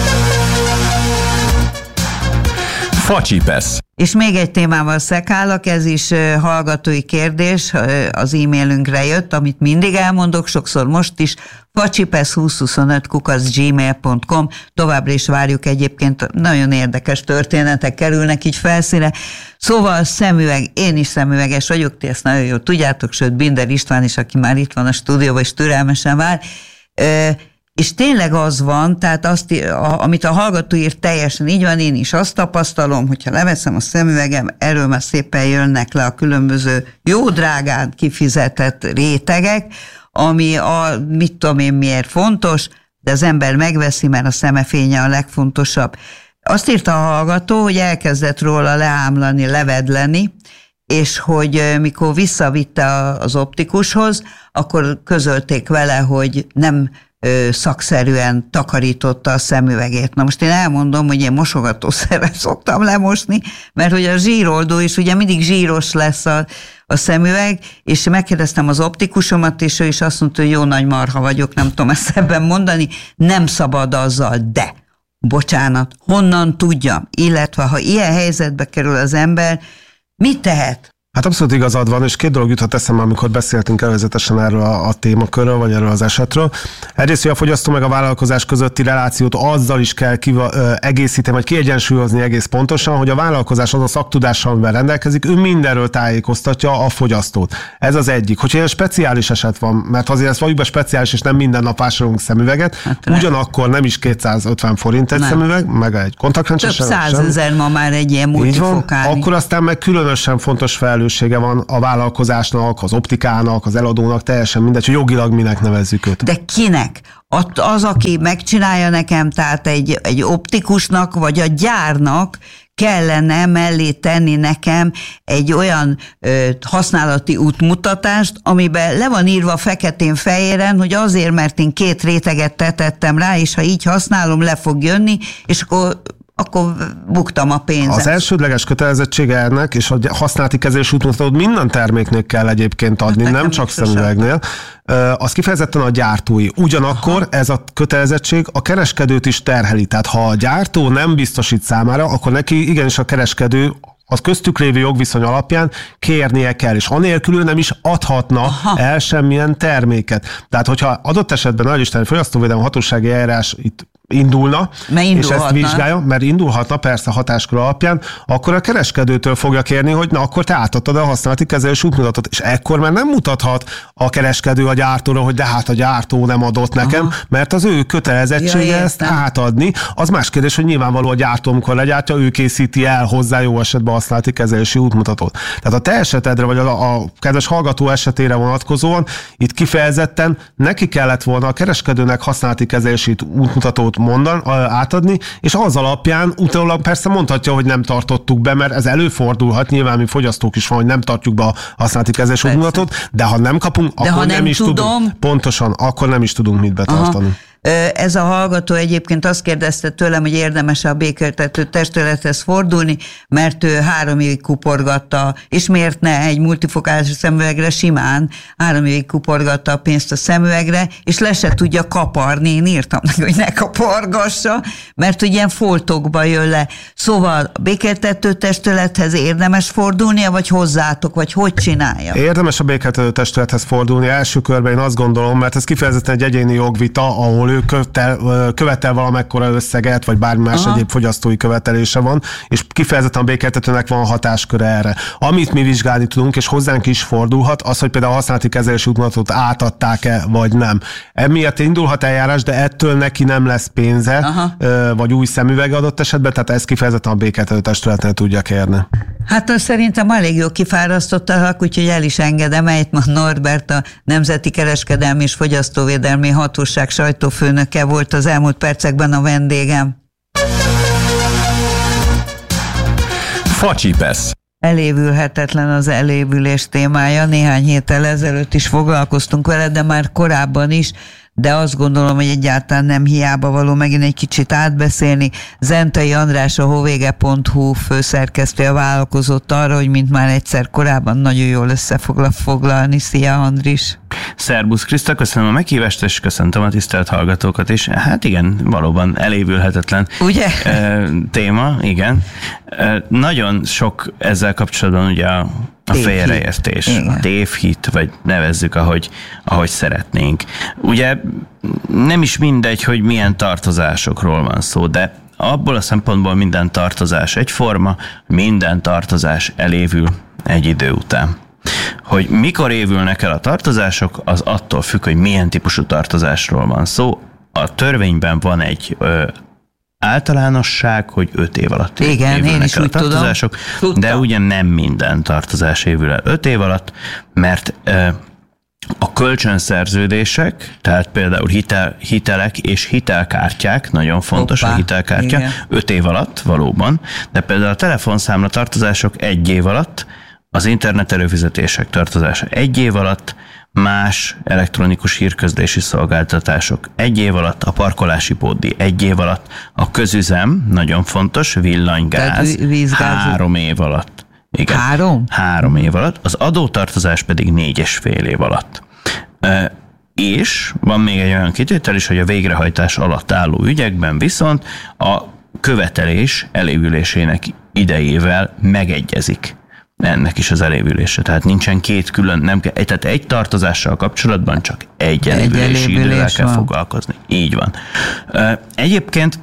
Facsipesz.
És még egy témával szekálok, ez is hallgatói kérdés, az e-mailünkre jött, amit mindig elmondok, sokszor most is, facsipesz húsz huszonöt kukac gmail pont com, továbbra is várjuk egyébként, nagyon érdekes történetek kerülnek így felszíne. Szóval szemüveg, én is szemüveges vagyok, ti ezt nagyon jól tudjátok, sőt Binder István is, aki már itt van a stúdióban, és türelmesen vár, és tényleg az van, tehát azt, amit a hallgató ír, teljesen így van, én is azt tapasztalom, hogyha leveszem a szemüvegem, erről már szépen jönnek le a különböző jó drágán kifizetett rétegek, ami a mit tudom én miért fontos, de az ember megveszi, mert a szemefénye a legfontosabb. Azt írta a hallgató, hogy elkezdett róla leámlani, levedleni, és hogy mikor visszavitte az optikushoz, akkor közölték vele, hogy nem szakszerűen takarította a szemüvegét. Na most én elmondom, hogy én mosogatószerrel szoktam lemosni, mert hogy a zsíroldó is ugye mindig zsíros lesz a, a szemüveg, és megkérdeztem az optikusomat, és ő is azt mondta, hogy jó nagy marha vagyok, nem tudom ezt ebben mondani, nem szabad azzal, de bocsánat, honnan tudjam, illetve ha ilyen helyzetbe kerül az ember, mit tehet?
Hát abszolút igazad van, és két dolog juthat eszembe, amikor beszéltünk előzetesen erről a, a témakörről, vagy erről az esetről. Egyrészt, hogy a fogyasztó meg a vállalkozás közötti relációt azzal is kell kiva, ö, egészíteni, vagy kiegyensúlyozni egész pontosan, hogy a vállalkozás az a szaktudással, amivel rendelkezik, ő mindenről tájékoztatja a fogyasztót. Ez az egyik. Hogyha ilyen speciális eset van, mert azért ez valójában speciális, és nem minden nap vásárolunk szemüveget, hát ugyanakkor nem is kétszázötven forint egy nem. szemüveg, meg egy kontaktlencse.
Több százezer ma már egy ilyen multifokális.
Akkor aztán meg különösen fontos fel van a vállalkozásnak, az optikának, az eladónak, teljesen mindegy, hogy jogilag minek nevezzük őt.
De kinek? Az, aki megcsinálja nekem, tehát egy, egy optikusnak, vagy a gyárnak kellene mellé tenni nekem egy olyan ö, használati útmutatást, amiben le van írva feketén-fehéren, hogy azért, mert én két réteget tetettem rá, és ha így használom, le fog jönni, és akkor akkor buktam a pénzet. Az
elsődleges kötelezettsége ennek, és a használati kezelés útmutatót minden terméknél kell egyébként adni, hát nem csak szemüvegnél, az kifejezetten a gyártói. Ugyanakkor Aha. ez a kötelezettség a kereskedőt is terheli. Tehát ha a gyártó nem biztosít számára, akkor neki igenis a kereskedő az köztük lévő jogviszony alapján kérnie kell, és anélkül ő nem is adhatna Aha. el semmilyen terméket. Tehát, hogyha adott esetben nagy isteni fogyasztóvédelmi hatósági eljárás itt indulna, és ezt vizsgálja, mert indulhatna persze hatáskör alapján, akkor a kereskedőtől fogja kérni, hogy na akkor te átadtad a használati kezelés útmutatót, és ekkor már nem mutathat a kereskedő a gyártóra, hogy de hát a gyártó nem adott nekem, Aha. mert az ő kötelezettsége ja, ezt átadni. Az más kérdés, hogy nyilvánvaló a gyártó, amikor legyártja, ő készíti el hozzá jó esetben a használati kezelési útmutatót. Tehát a te esetedre, vagy a, a kedves hallgató esetére vonatkozóan, itt kifejezetten neki kellett volna a kereskedőnek használati kezelési útmutatót mondan, átadni, és az alapján utólag persze mondhatja, hogy nem tartottuk be, mert ez előfordulhat, nyilván mi fogyasztók is van, hogy nem tartjuk be a használati kezelési útmutatót, de ha nem kapunk, de akkor nem, nem is tudom. tudunk. Pontosan, akkor nem is tudunk mit betartani. Aha.
Ez a hallgató egyébként azt kérdezte tőlem, hogy érdemes a békéltető testülethez fordulni, mert ő három évig kuporgatta, és miért ne egy multifokális szemüvegre simán három évig kuporgatta a pénzt a szemüvegre, és le se tudja kaparni. Én írtam neki, hogy ne kapargassa, mert hogy ilyen foltokba jön le. Szóval a békéltető testülethez érdemes fordulnia, vagy hozzátok, vagy hogy csinálja?
Érdemes a békéltető testülethez fordulni első körben, én azt gondolom, mert ez kifejezetten egy egyéni jogvita, ahol ő követel, követel valamekkora összeget, vagy bármi más Aha. egyéb fogyasztói követelése van, és kifejezetten a békéltetőnek van hatásköre erre. Amit mi vizsgálni tudunk, és hozzánk is fordulhat, az, hogy például a használati kezelési útmutatót átadták-e, vagy nem. Emiatt indulhat eljárás, de ettől neki nem lesz pénze, Aha. vagy új szemüvege adott esetben, tehát ez kifejezetten a békéltető testületnél tudja kérni.
Hát azt szerintem elég jó kifárasztottak, úgyhogy el is engedem, Ejtman Norbert, a Nemzeti Kereskedelmi és Fogyasztóvédelmi Hatóság sajtófőnöke volt az elmúlt percekben a vendégem.
Facsipesz.
Elévülhetetlen az elévülés témája. Néhány héttel ezelőtt is foglalkoztunk vele, de már korábban is, de azt gondolom, hogy egyáltalán nem hiába való megint egy kicsit átbeszélni. Zentai András, a hovége pont hu főszerkesztője vállalkozott arra, hogy mint már egyszer korábban nagyon jól összefoglal foglalni. Szia, Andris!
Szerbusz Kriszta, köszönöm a meghívást, és köszöntöm a tisztelt hallgatókat is. Hát igen, valóban elévülhetetlen
ugye?
téma, igen. Nagyon sok ezzel kapcsolatban ugye a A félreértés, a tévhit, vagy nevezzük, ahogy, ahogy szeretnénk. Ugye nem is mindegy, hogy milyen tartozásokról van szó, de abból a szempontból minden tartozás egyforma, minden tartozás elévül egy idő után. Hogy mikor évülnek el a tartozások, az attól függ, hogy milyen típusú tartozásról van szó. A törvényben van egy ö, általánosság, hogy öt év alatt
Igen,
évülnek
én is
el
úgy
a tartozások,
tudom.
de ugye nem minden tartozás évül el öt év alatt, mert ö, a kölcsönszerződések, tehát például hitel, hitelek és hitelkártyák, nagyon fontos Hoppá, a hitelkártya, öt év alatt valóban, de például a telefonszámla tartozások egy év alatt, az internet előfizetések tartozása egy év alatt, más elektronikus hírközlési szolgáltatások egy év alatt, a parkolási pótdíj egy év alatt, a közüzem, nagyon fontos, villanygáz, vízgáz, három év alatt. Igen,
három?
Három év alatt, az adótartozás pedig négy és fél év alatt. E, és van még egy olyan kitétel is, hogy a végrehajtás alatt álló ügyekben viszont a követelés elévülésének idejével megegyezik ennek is az elévülése. Tehát nincsen két külön, nem kell, tehát egy tartozással kapcsolatban csak egy elévülési idővel kell foglalkozni. Így van. Egyébként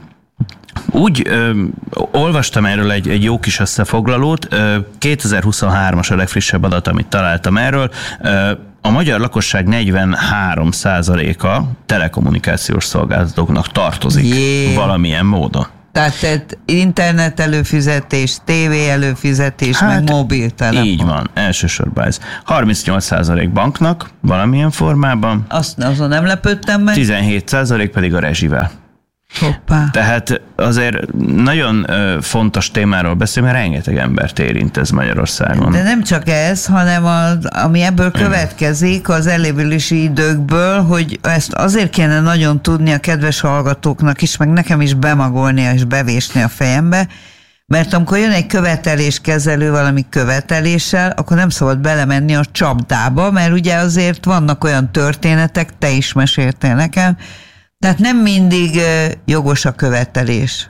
úgy ö, olvastam erről egy, egy jó kis összefoglalót, ö, kétezer-huszonhármas a legfrissebb adat, amit találtam erről, ö, a magyar lakosság negyvenhárom százaléka telekommunikációs szolgáltatóknak tartozik Jé. valamilyen módon.
Tehát, tehát internet előfizetés, tévé előfizetés, hát, meg mobiltelefon.
Így van, elsősorban ez. harmincnyolc százalék banknak valamilyen formában.
Azt azon nem lepődtem meg.
tizenhét százalék pedig a rezsivel.
Hoppá.
Tehát azért nagyon fontos témáról beszélünk, mert rengeteg embert érint ez Magyarországon.
De nem csak ez, hanem az, ami ebből következik az elévülési időkből, hogy ezt azért kéne nagyon tudni a kedves hallgatóknak is, meg nekem is bemagolnia és bevésni a fejembe, mert amikor jön egy követeléskezelő valami követeléssel, akkor nem szabad belemenni a csapdába, mert ugye azért vannak olyan történetek, te is meséltél nekem, tehát nem mindig jogos a követelés.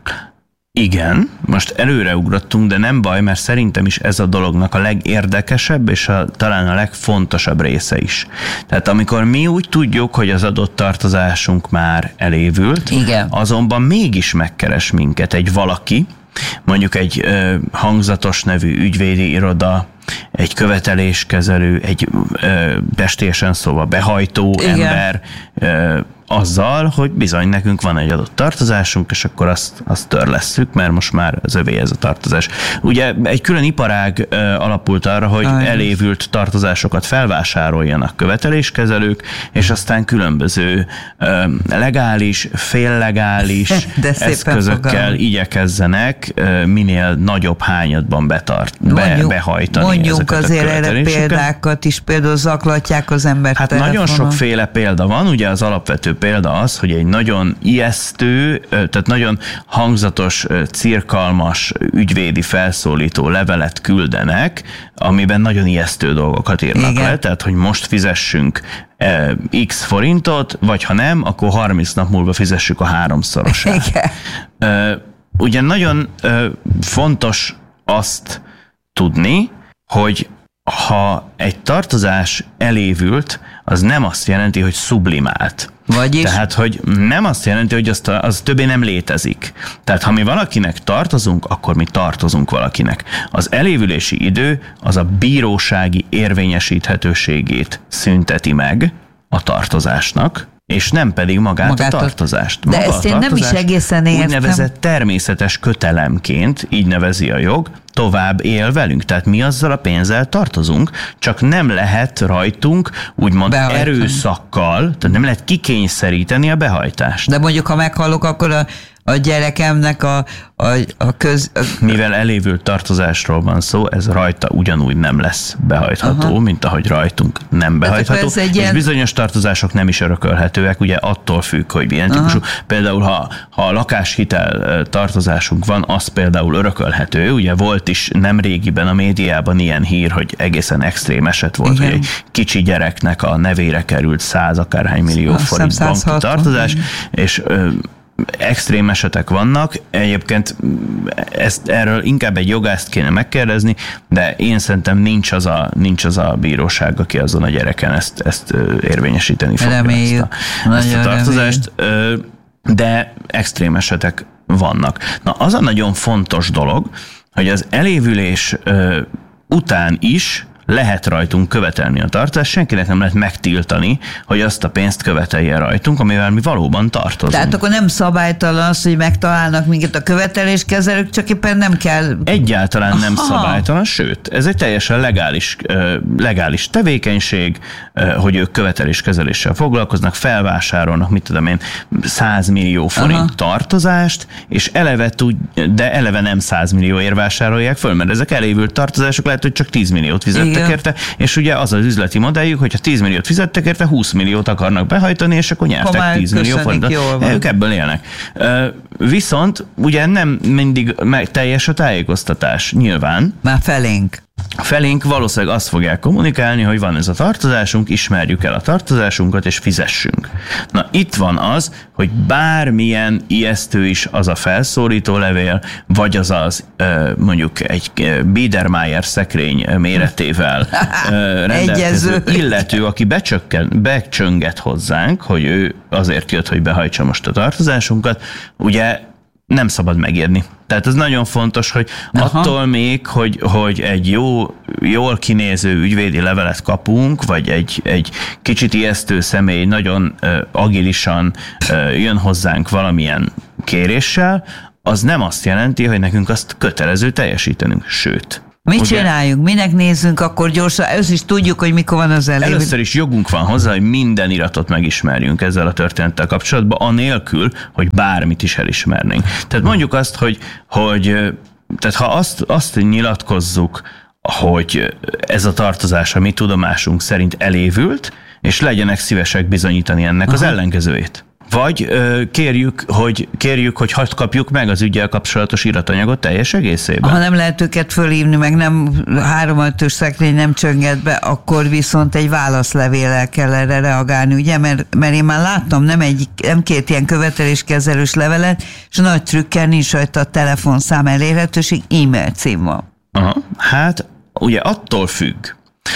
Igen, most előreugrottunk, de nem baj, mert szerintem is ez a dolognak a legérdekesebb és a, talán a legfontosabb része is. Tehát amikor mi úgy tudjuk, hogy az adott tartozásunk már elévült,
igen.
azonban mégis megkeres minket egy valaki, mondjuk egy ö, hangzatos nevű ügyvédi iroda, egy követeléskezelő, egy ö, pestésen szóval behajtó igen. ember, ö, azzal, hogy bizony nekünk van egy adott tartozásunk, és akkor azt, azt törlesszük, mert most már az övé ez a tartozás. Ugye egy külön iparág ö, alapult arra, hogy Ajnos. elévült tartozásokat felvásároljanak követeléskezelők, és aztán különböző ö, legális, féllegális eszközökkel igyekezzenek ö, minél nagyobb hányadban betart, be, behajtani
mondjunk azért erre példákat is, például zaklatják az embert.
Hát telefonon. Nagyon sokféle példa van, ugye az alapvető példa az, hogy egy nagyon ijesztő, tehát nagyon hangzatos, cirkalmas ügyvédi felszólító levelet küldenek, amiben nagyon ijesztő dolgokat írnak Igen. le, tehát hogy most fizessünk x forintot, vagy ha nem, akkor harminc nap múlva fizessük a háromszorosát. Igen. Ugye nagyon fontos azt tudni, hogy ha egy tartozás elévült, az nem azt jelenti, hogy sublimált.
Vagyis?
Tehát, hogy nem azt jelenti, hogy azt, az többé nem létezik. Tehát, ha mi valakinek tartozunk, akkor mi tartozunk valakinek. Az elévülési idő az a bírósági érvényesíthetőségét szünteti meg a tartozásnak, és nem pedig magát, magát a tartozást.
De Maga ezt én nem is egészen értem.
Úgynevezett természetes kötelemként, így nevezi a jog, tovább él velünk. Tehát mi azzal a pénzzel tartozunk, csak nem lehet rajtunk úgymond behajtani. Erőszakkal, tehát nem lehet kikényszeríteni a behajtást.
De mondjuk, ha meghalok, akkor a a gyerekemnek a, a, a köz... A...
Mivel elévült tartozásról van szó, ez rajta ugyanúgy nem lesz behajtható, Aha. mint ahogy rajtunk nem behajtható, és ilyen... bizonyos tartozások nem is örökölhetőek, ugye attól függ, hogy milyen Aha. típusú. Például, ha, ha lakáshitel tartozásunk van, az például örökölhető. Ugye volt is nem régiben a médiában ilyen hír, hogy egészen extrém eset volt, Igen. hogy egy kicsi gyereknek a nevére került száz akárhány millió forint banki tartozás, és ö, extrém esetek vannak. Egyébként ezt, erről inkább egy jogászt kéne megkérdezni, de én szerintem nincs az a, nincs az a bíróság, aki azon a gyereken ezt, ezt érvényesíteni fogja, ezt a, ezt a tartozást. Reméljük. De extrém esetek vannak. Na, az a nagyon fontos dolog, hogy az elévülés után is lehet rajtunk követelni a tartozást, senkinek nem lehet megtiltani, hogy azt a pénzt követelje rajtunk, amivel mi valóban tartozunk.
Tehát akkor nem szabálytalan az, hogy megtalálnak minket a követeléskezelők, csak éppen nem kell...
Egyáltalán nem
Aha.
szabálytalan, sőt, ez egy teljesen legális, legális tevékenység, hogy ők követeléskezeléssel foglalkoznak, felvásárolnak, mit tudom én, száz millió forint Aha. tartozást, és eleve tud, de eleve nem száz millióért vásárolják föl, mert ezek elévült tartozások, lehet, hogy csak tíz milliót fizettek Igen. érte, és ugye az az üzleti modelljük, hogyha tíz milliót fizettek érte, húsz milliót akarnak behajtani, és akkor nyertek Komár, tíz millió forintot. Ők ebből élnek. Viszont ugye nem mindig teljes a tájékoztatás, nyilván.
Már felénk.
Felénk valószínűleg azt fogják kommunikálni, hogy van ez a tartozásunk, ismerjük el a tartozásunkat, és fizessünk. Na itt van az, hogy bármilyen ijesztő is az a felszólító levél, vagy az az mondjuk egy Biedermeier szekrény méretével rendelkező illető, aki becsökken, becsönget hozzánk, hogy ő azért jött, hogy behajtsa most a tartozásunkat, ugye nem szabad megírni. Tehát ez nagyon fontos, hogy Aha. attól még, hogy, hogy egy jó, jól kinéző ügyvédi levelet kapunk, vagy egy, egy kicsit ijesztő személy nagyon uh, agilisan uh, jön hozzánk valamilyen kéréssel, az nem azt jelenti, hogy nekünk azt kötelező teljesítenünk. Sőt,
Mit ugye, csináljunk? Minek nézzünk akkor gyorsan? Ezt is tudjuk, hogy mikor van az elég.
Először is jogunk van hozzá, hogy minden iratot megismerjünk ezzel a történettel kapcsolatban, anélkül, hogy bármit is elismernénk. Tehát mondjuk azt, hogy, hogy tehát ha azt, azt nyilatkozzuk, hogy ez a tartozás a mi tudomásunk szerint elévült, és legyenek szívesek bizonyítani ennek Aha. az ellenkezőjét. Vagy ö, kérjük, hogy, kérjük, hogy hadd kapjuk meg az üggyel kapcsolatos iratanyagot teljes egészében.
Ha nem lehet őket fölhívni, meg nem háromajtós szekrény nem csönget be, akkor viszont egy válaszlevéllel kell erre reagálni, ugye? Mert, mert én már láttam nem, egy, nem két ilyen követeléskezelős levelet, és nagy trükkel nincs rajta a telefonszám elérhetőség, e-mail cím van.
Aha. Hát ugye attól függ.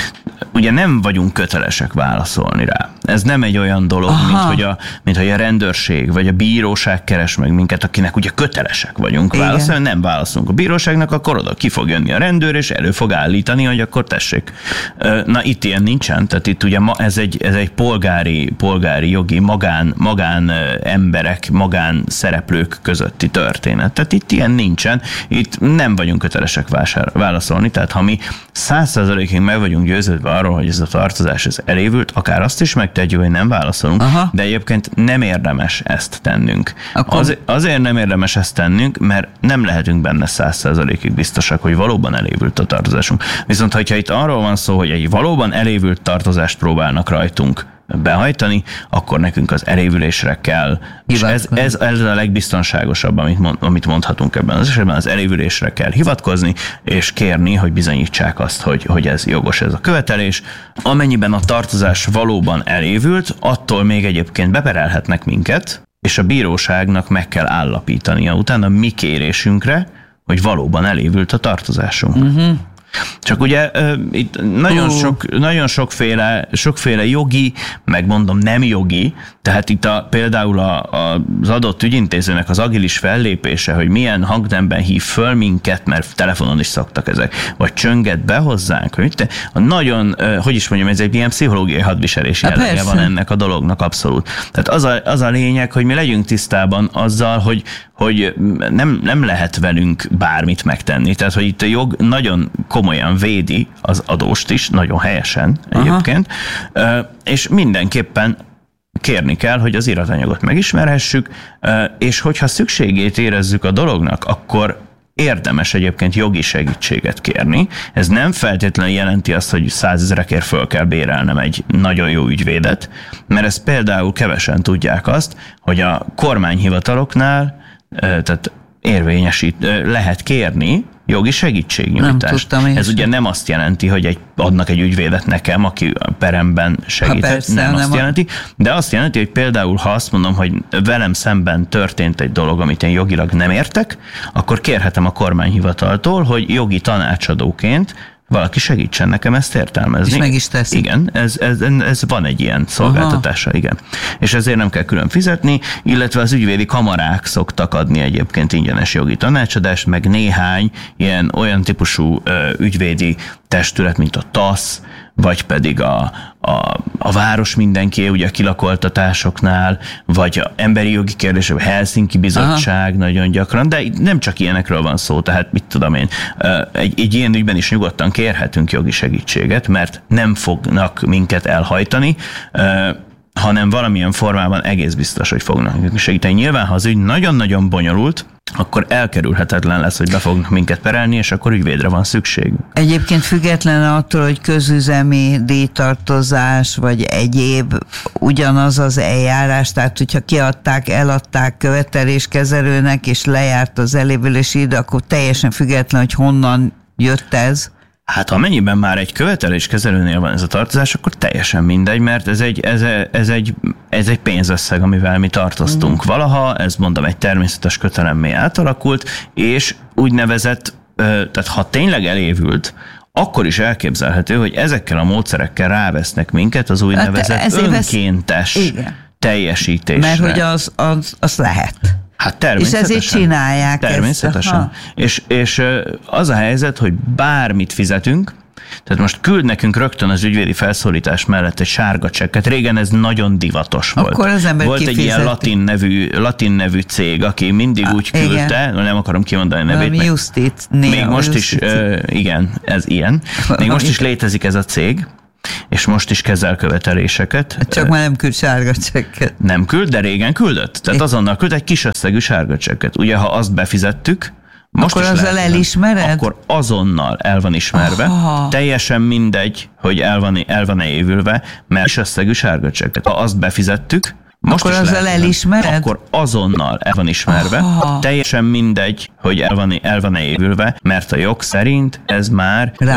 Ugye nem vagyunk kötelesek válaszolni rá. Ez nem egy olyan dolog, mint hogy, a, mint hogy a rendőrség vagy a bíróság keres meg minket, akinek ugye kötelesek vagyunk Igen. válaszolni, nem válaszolunk a bíróságnak, akkor oda ki fog jönni a rendőr, és elő fog állítani, hogy akkor tessék. Na itt ilyen nincsen, tehát itt ugye ez egy, ez egy polgári, polgári jogi, magán, magán emberek, magán szereplők közötti történet. Tehát itt ilyen nincsen, itt nem vagyunk kötelesek vásár, válaszolni, tehát ha mi száz százalékig meg vagyunk győződve arról, hogy ez a tartozás ez elévült, akár azt is megtegyük, hogy nem válaszolunk, Aha. de egyébként nem érdemes ezt tennünk. Akkor... Az, azért nem érdemes ezt tennünk, mert nem lehetünk benne száz százalékig biztosak, hogy valóban elévült a tartozásunk. Viszont, hogyha itt arról van szó, hogy egy valóban elévült tartozást próbálnak rajtunk behajtani, akkor nekünk az elévülésre kell. És ez, ez, ez a legbiztonságosabb, amit, mond, amit mondhatunk ebben az esetben, az elévülésre kell hivatkozni, és kérni, hogy bizonyítsák azt, hogy, hogy ez jogos ez a követelés. Amennyiben a tartozás valóban elévült, attól még egyébként beperelhetnek minket, és a bíróságnak meg kell állapítania utána mi kérésünkre, hogy valóban elévült a tartozásunk. Uh-huh. Csak ugye itt nagyon, uh. sok, nagyon sokféle, sokféle jogi, meg mondom nem jogi, tehát itt a, például a, a, az adott ügyintézőnek az agilis fellépése, hogy milyen hangnemben hív föl minket, mert telefonon is szoktak ezek, vagy csönget be hozzánk, hogy te, a nagyon, hogy is mondjam, ez egy ilyen pszichológiai hadviselés jellege van ennek a dolognak abszolút. Tehát az a, az a lényeg, hogy mi legyünk tisztában azzal, hogy, hogy nem, nem lehet velünk bármit megtenni. Tehát, hogy itt a jog nagyon komolyan védi az adóst is, nagyon helyesen egyébként, Aha. és mindenképpen kérni kell, hogy az iratanyagot megismerhessük, és hogyha szükségét érezzük a dolognak, akkor érdemes egyébként jogi segítséget kérni. Ez nem feltétlenül jelenti azt, hogy százezrekért föl kell bérelnem egy nagyon jó ügyvédet, mert ezt például kevesen tudják azt, hogy a kormányhivataloknál tehát érvényesít, lehet kérni jogi segítségnyújtást. Ez ugye nem azt jelenti, hogy egy, adnak egy ügyvédet nekem, aki a peremben segített, persze, nem, nem azt a... jelenti, de azt jelenti, hogy például, ha azt mondom, hogy velem szemben történt egy dolog, amit én jogilag nem értek, akkor kérhetem a kormányhivataltól, hogy jogi tanácsadóként valaki segítsen nekem ezt értelmezni.
És meg is teszi.
Igen, ez, ez, ez van egy ilyen szolgáltatása, Aha. igen. És ezért nem kell külön fizetni, illetve az ügyvédi kamarák szoktak adni egyébként ingyenes jogi tanácsadást, meg néhány ilyen olyan típusú ö, ügyvédi testület, mint a TASZ, vagy pedig a, a, a város mindenki, ugye a kilakoltatásoknál, vagy a emberi jogi kérdések, a Helsinki Bizottság Aha. nagyon gyakran, de nem csak ilyenekről van szó, tehát mit tudom én, egy, egy ilyen ügyben is nyugodtan kérhetünk jogi segítséget, mert nem fognak minket elhajtani, hanem valamilyen formában egész biztos, hogy fognak segíteni. Nyilván, ha az ügy nagyon-nagyon bonyolult, akkor elkerülhetetlen lesz, hogy be fognak minket perelni, és akkor ügyvédre van szükség.
Egyébként független attól, hogy közüzemi díjtartozás, vagy egyéb, ugyanaz az eljárás, tehát hogyha kiadták, eladták követeléskezelőnek, és lejárt az elévülési idő, akkor teljesen független, hogy honnan jött ez.
Hát amennyiben már egy követeléskezelőnél van ez a tartozás, akkor teljesen mindegy, mert ez egy, ez, ez egy, ez egy pénzösszeg, amivel mi tartoztunk mm. valaha, ez mondom egy természetes kötelemmé átalakult, és úgynevezett, tehát ha tényleg elévült, akkor is elképzelhető, hogy ezekkel a módszerekkel rávesznek minket az úgynevezett hát önkéntes vesz... teljesítésre.
Mert hogy az, az, az lehet.
Hát természetesen.
És ezért csinálják
természetesen.
ezt.
És, és az a helyzet, hogy bármit fizetünk, tehát most küld nekünk rögtön az ügyvédi felszólítás mellett egy sárga csekket. Régen ez nagyon divatos volt.
Akkor az ember
volt egy ilyen latin nevű, latin nevű cég, aki mindig ah, úgy küldte, igen. nem akarom kimondani a nevét.
Valami Justit.
Még most is, uh, igen, ez ilyen. Még most is létezik ez a cég, és most is kezel követeléseket.
Csak már nem küld sárga csekket.
Nem küld, de régen küldött. Tehát azonnal küld egy kis összegű sárga csekket. Ugye, ha azt befizettük, most
akkor azzal lehet, elismered?
Akkor azonnal el van ismerve. Aha. Teljesen mindegy, hogy el van, el van-e évülve, mert kis összegű sárga csekket. Ha azt befizettük, most
akkor azzal lehet, elismered?
Akkor azonnal el van ismerve. Aha. Teljesen mindegy, hogy el van, el van-e évülve, mert a jog szerint ez már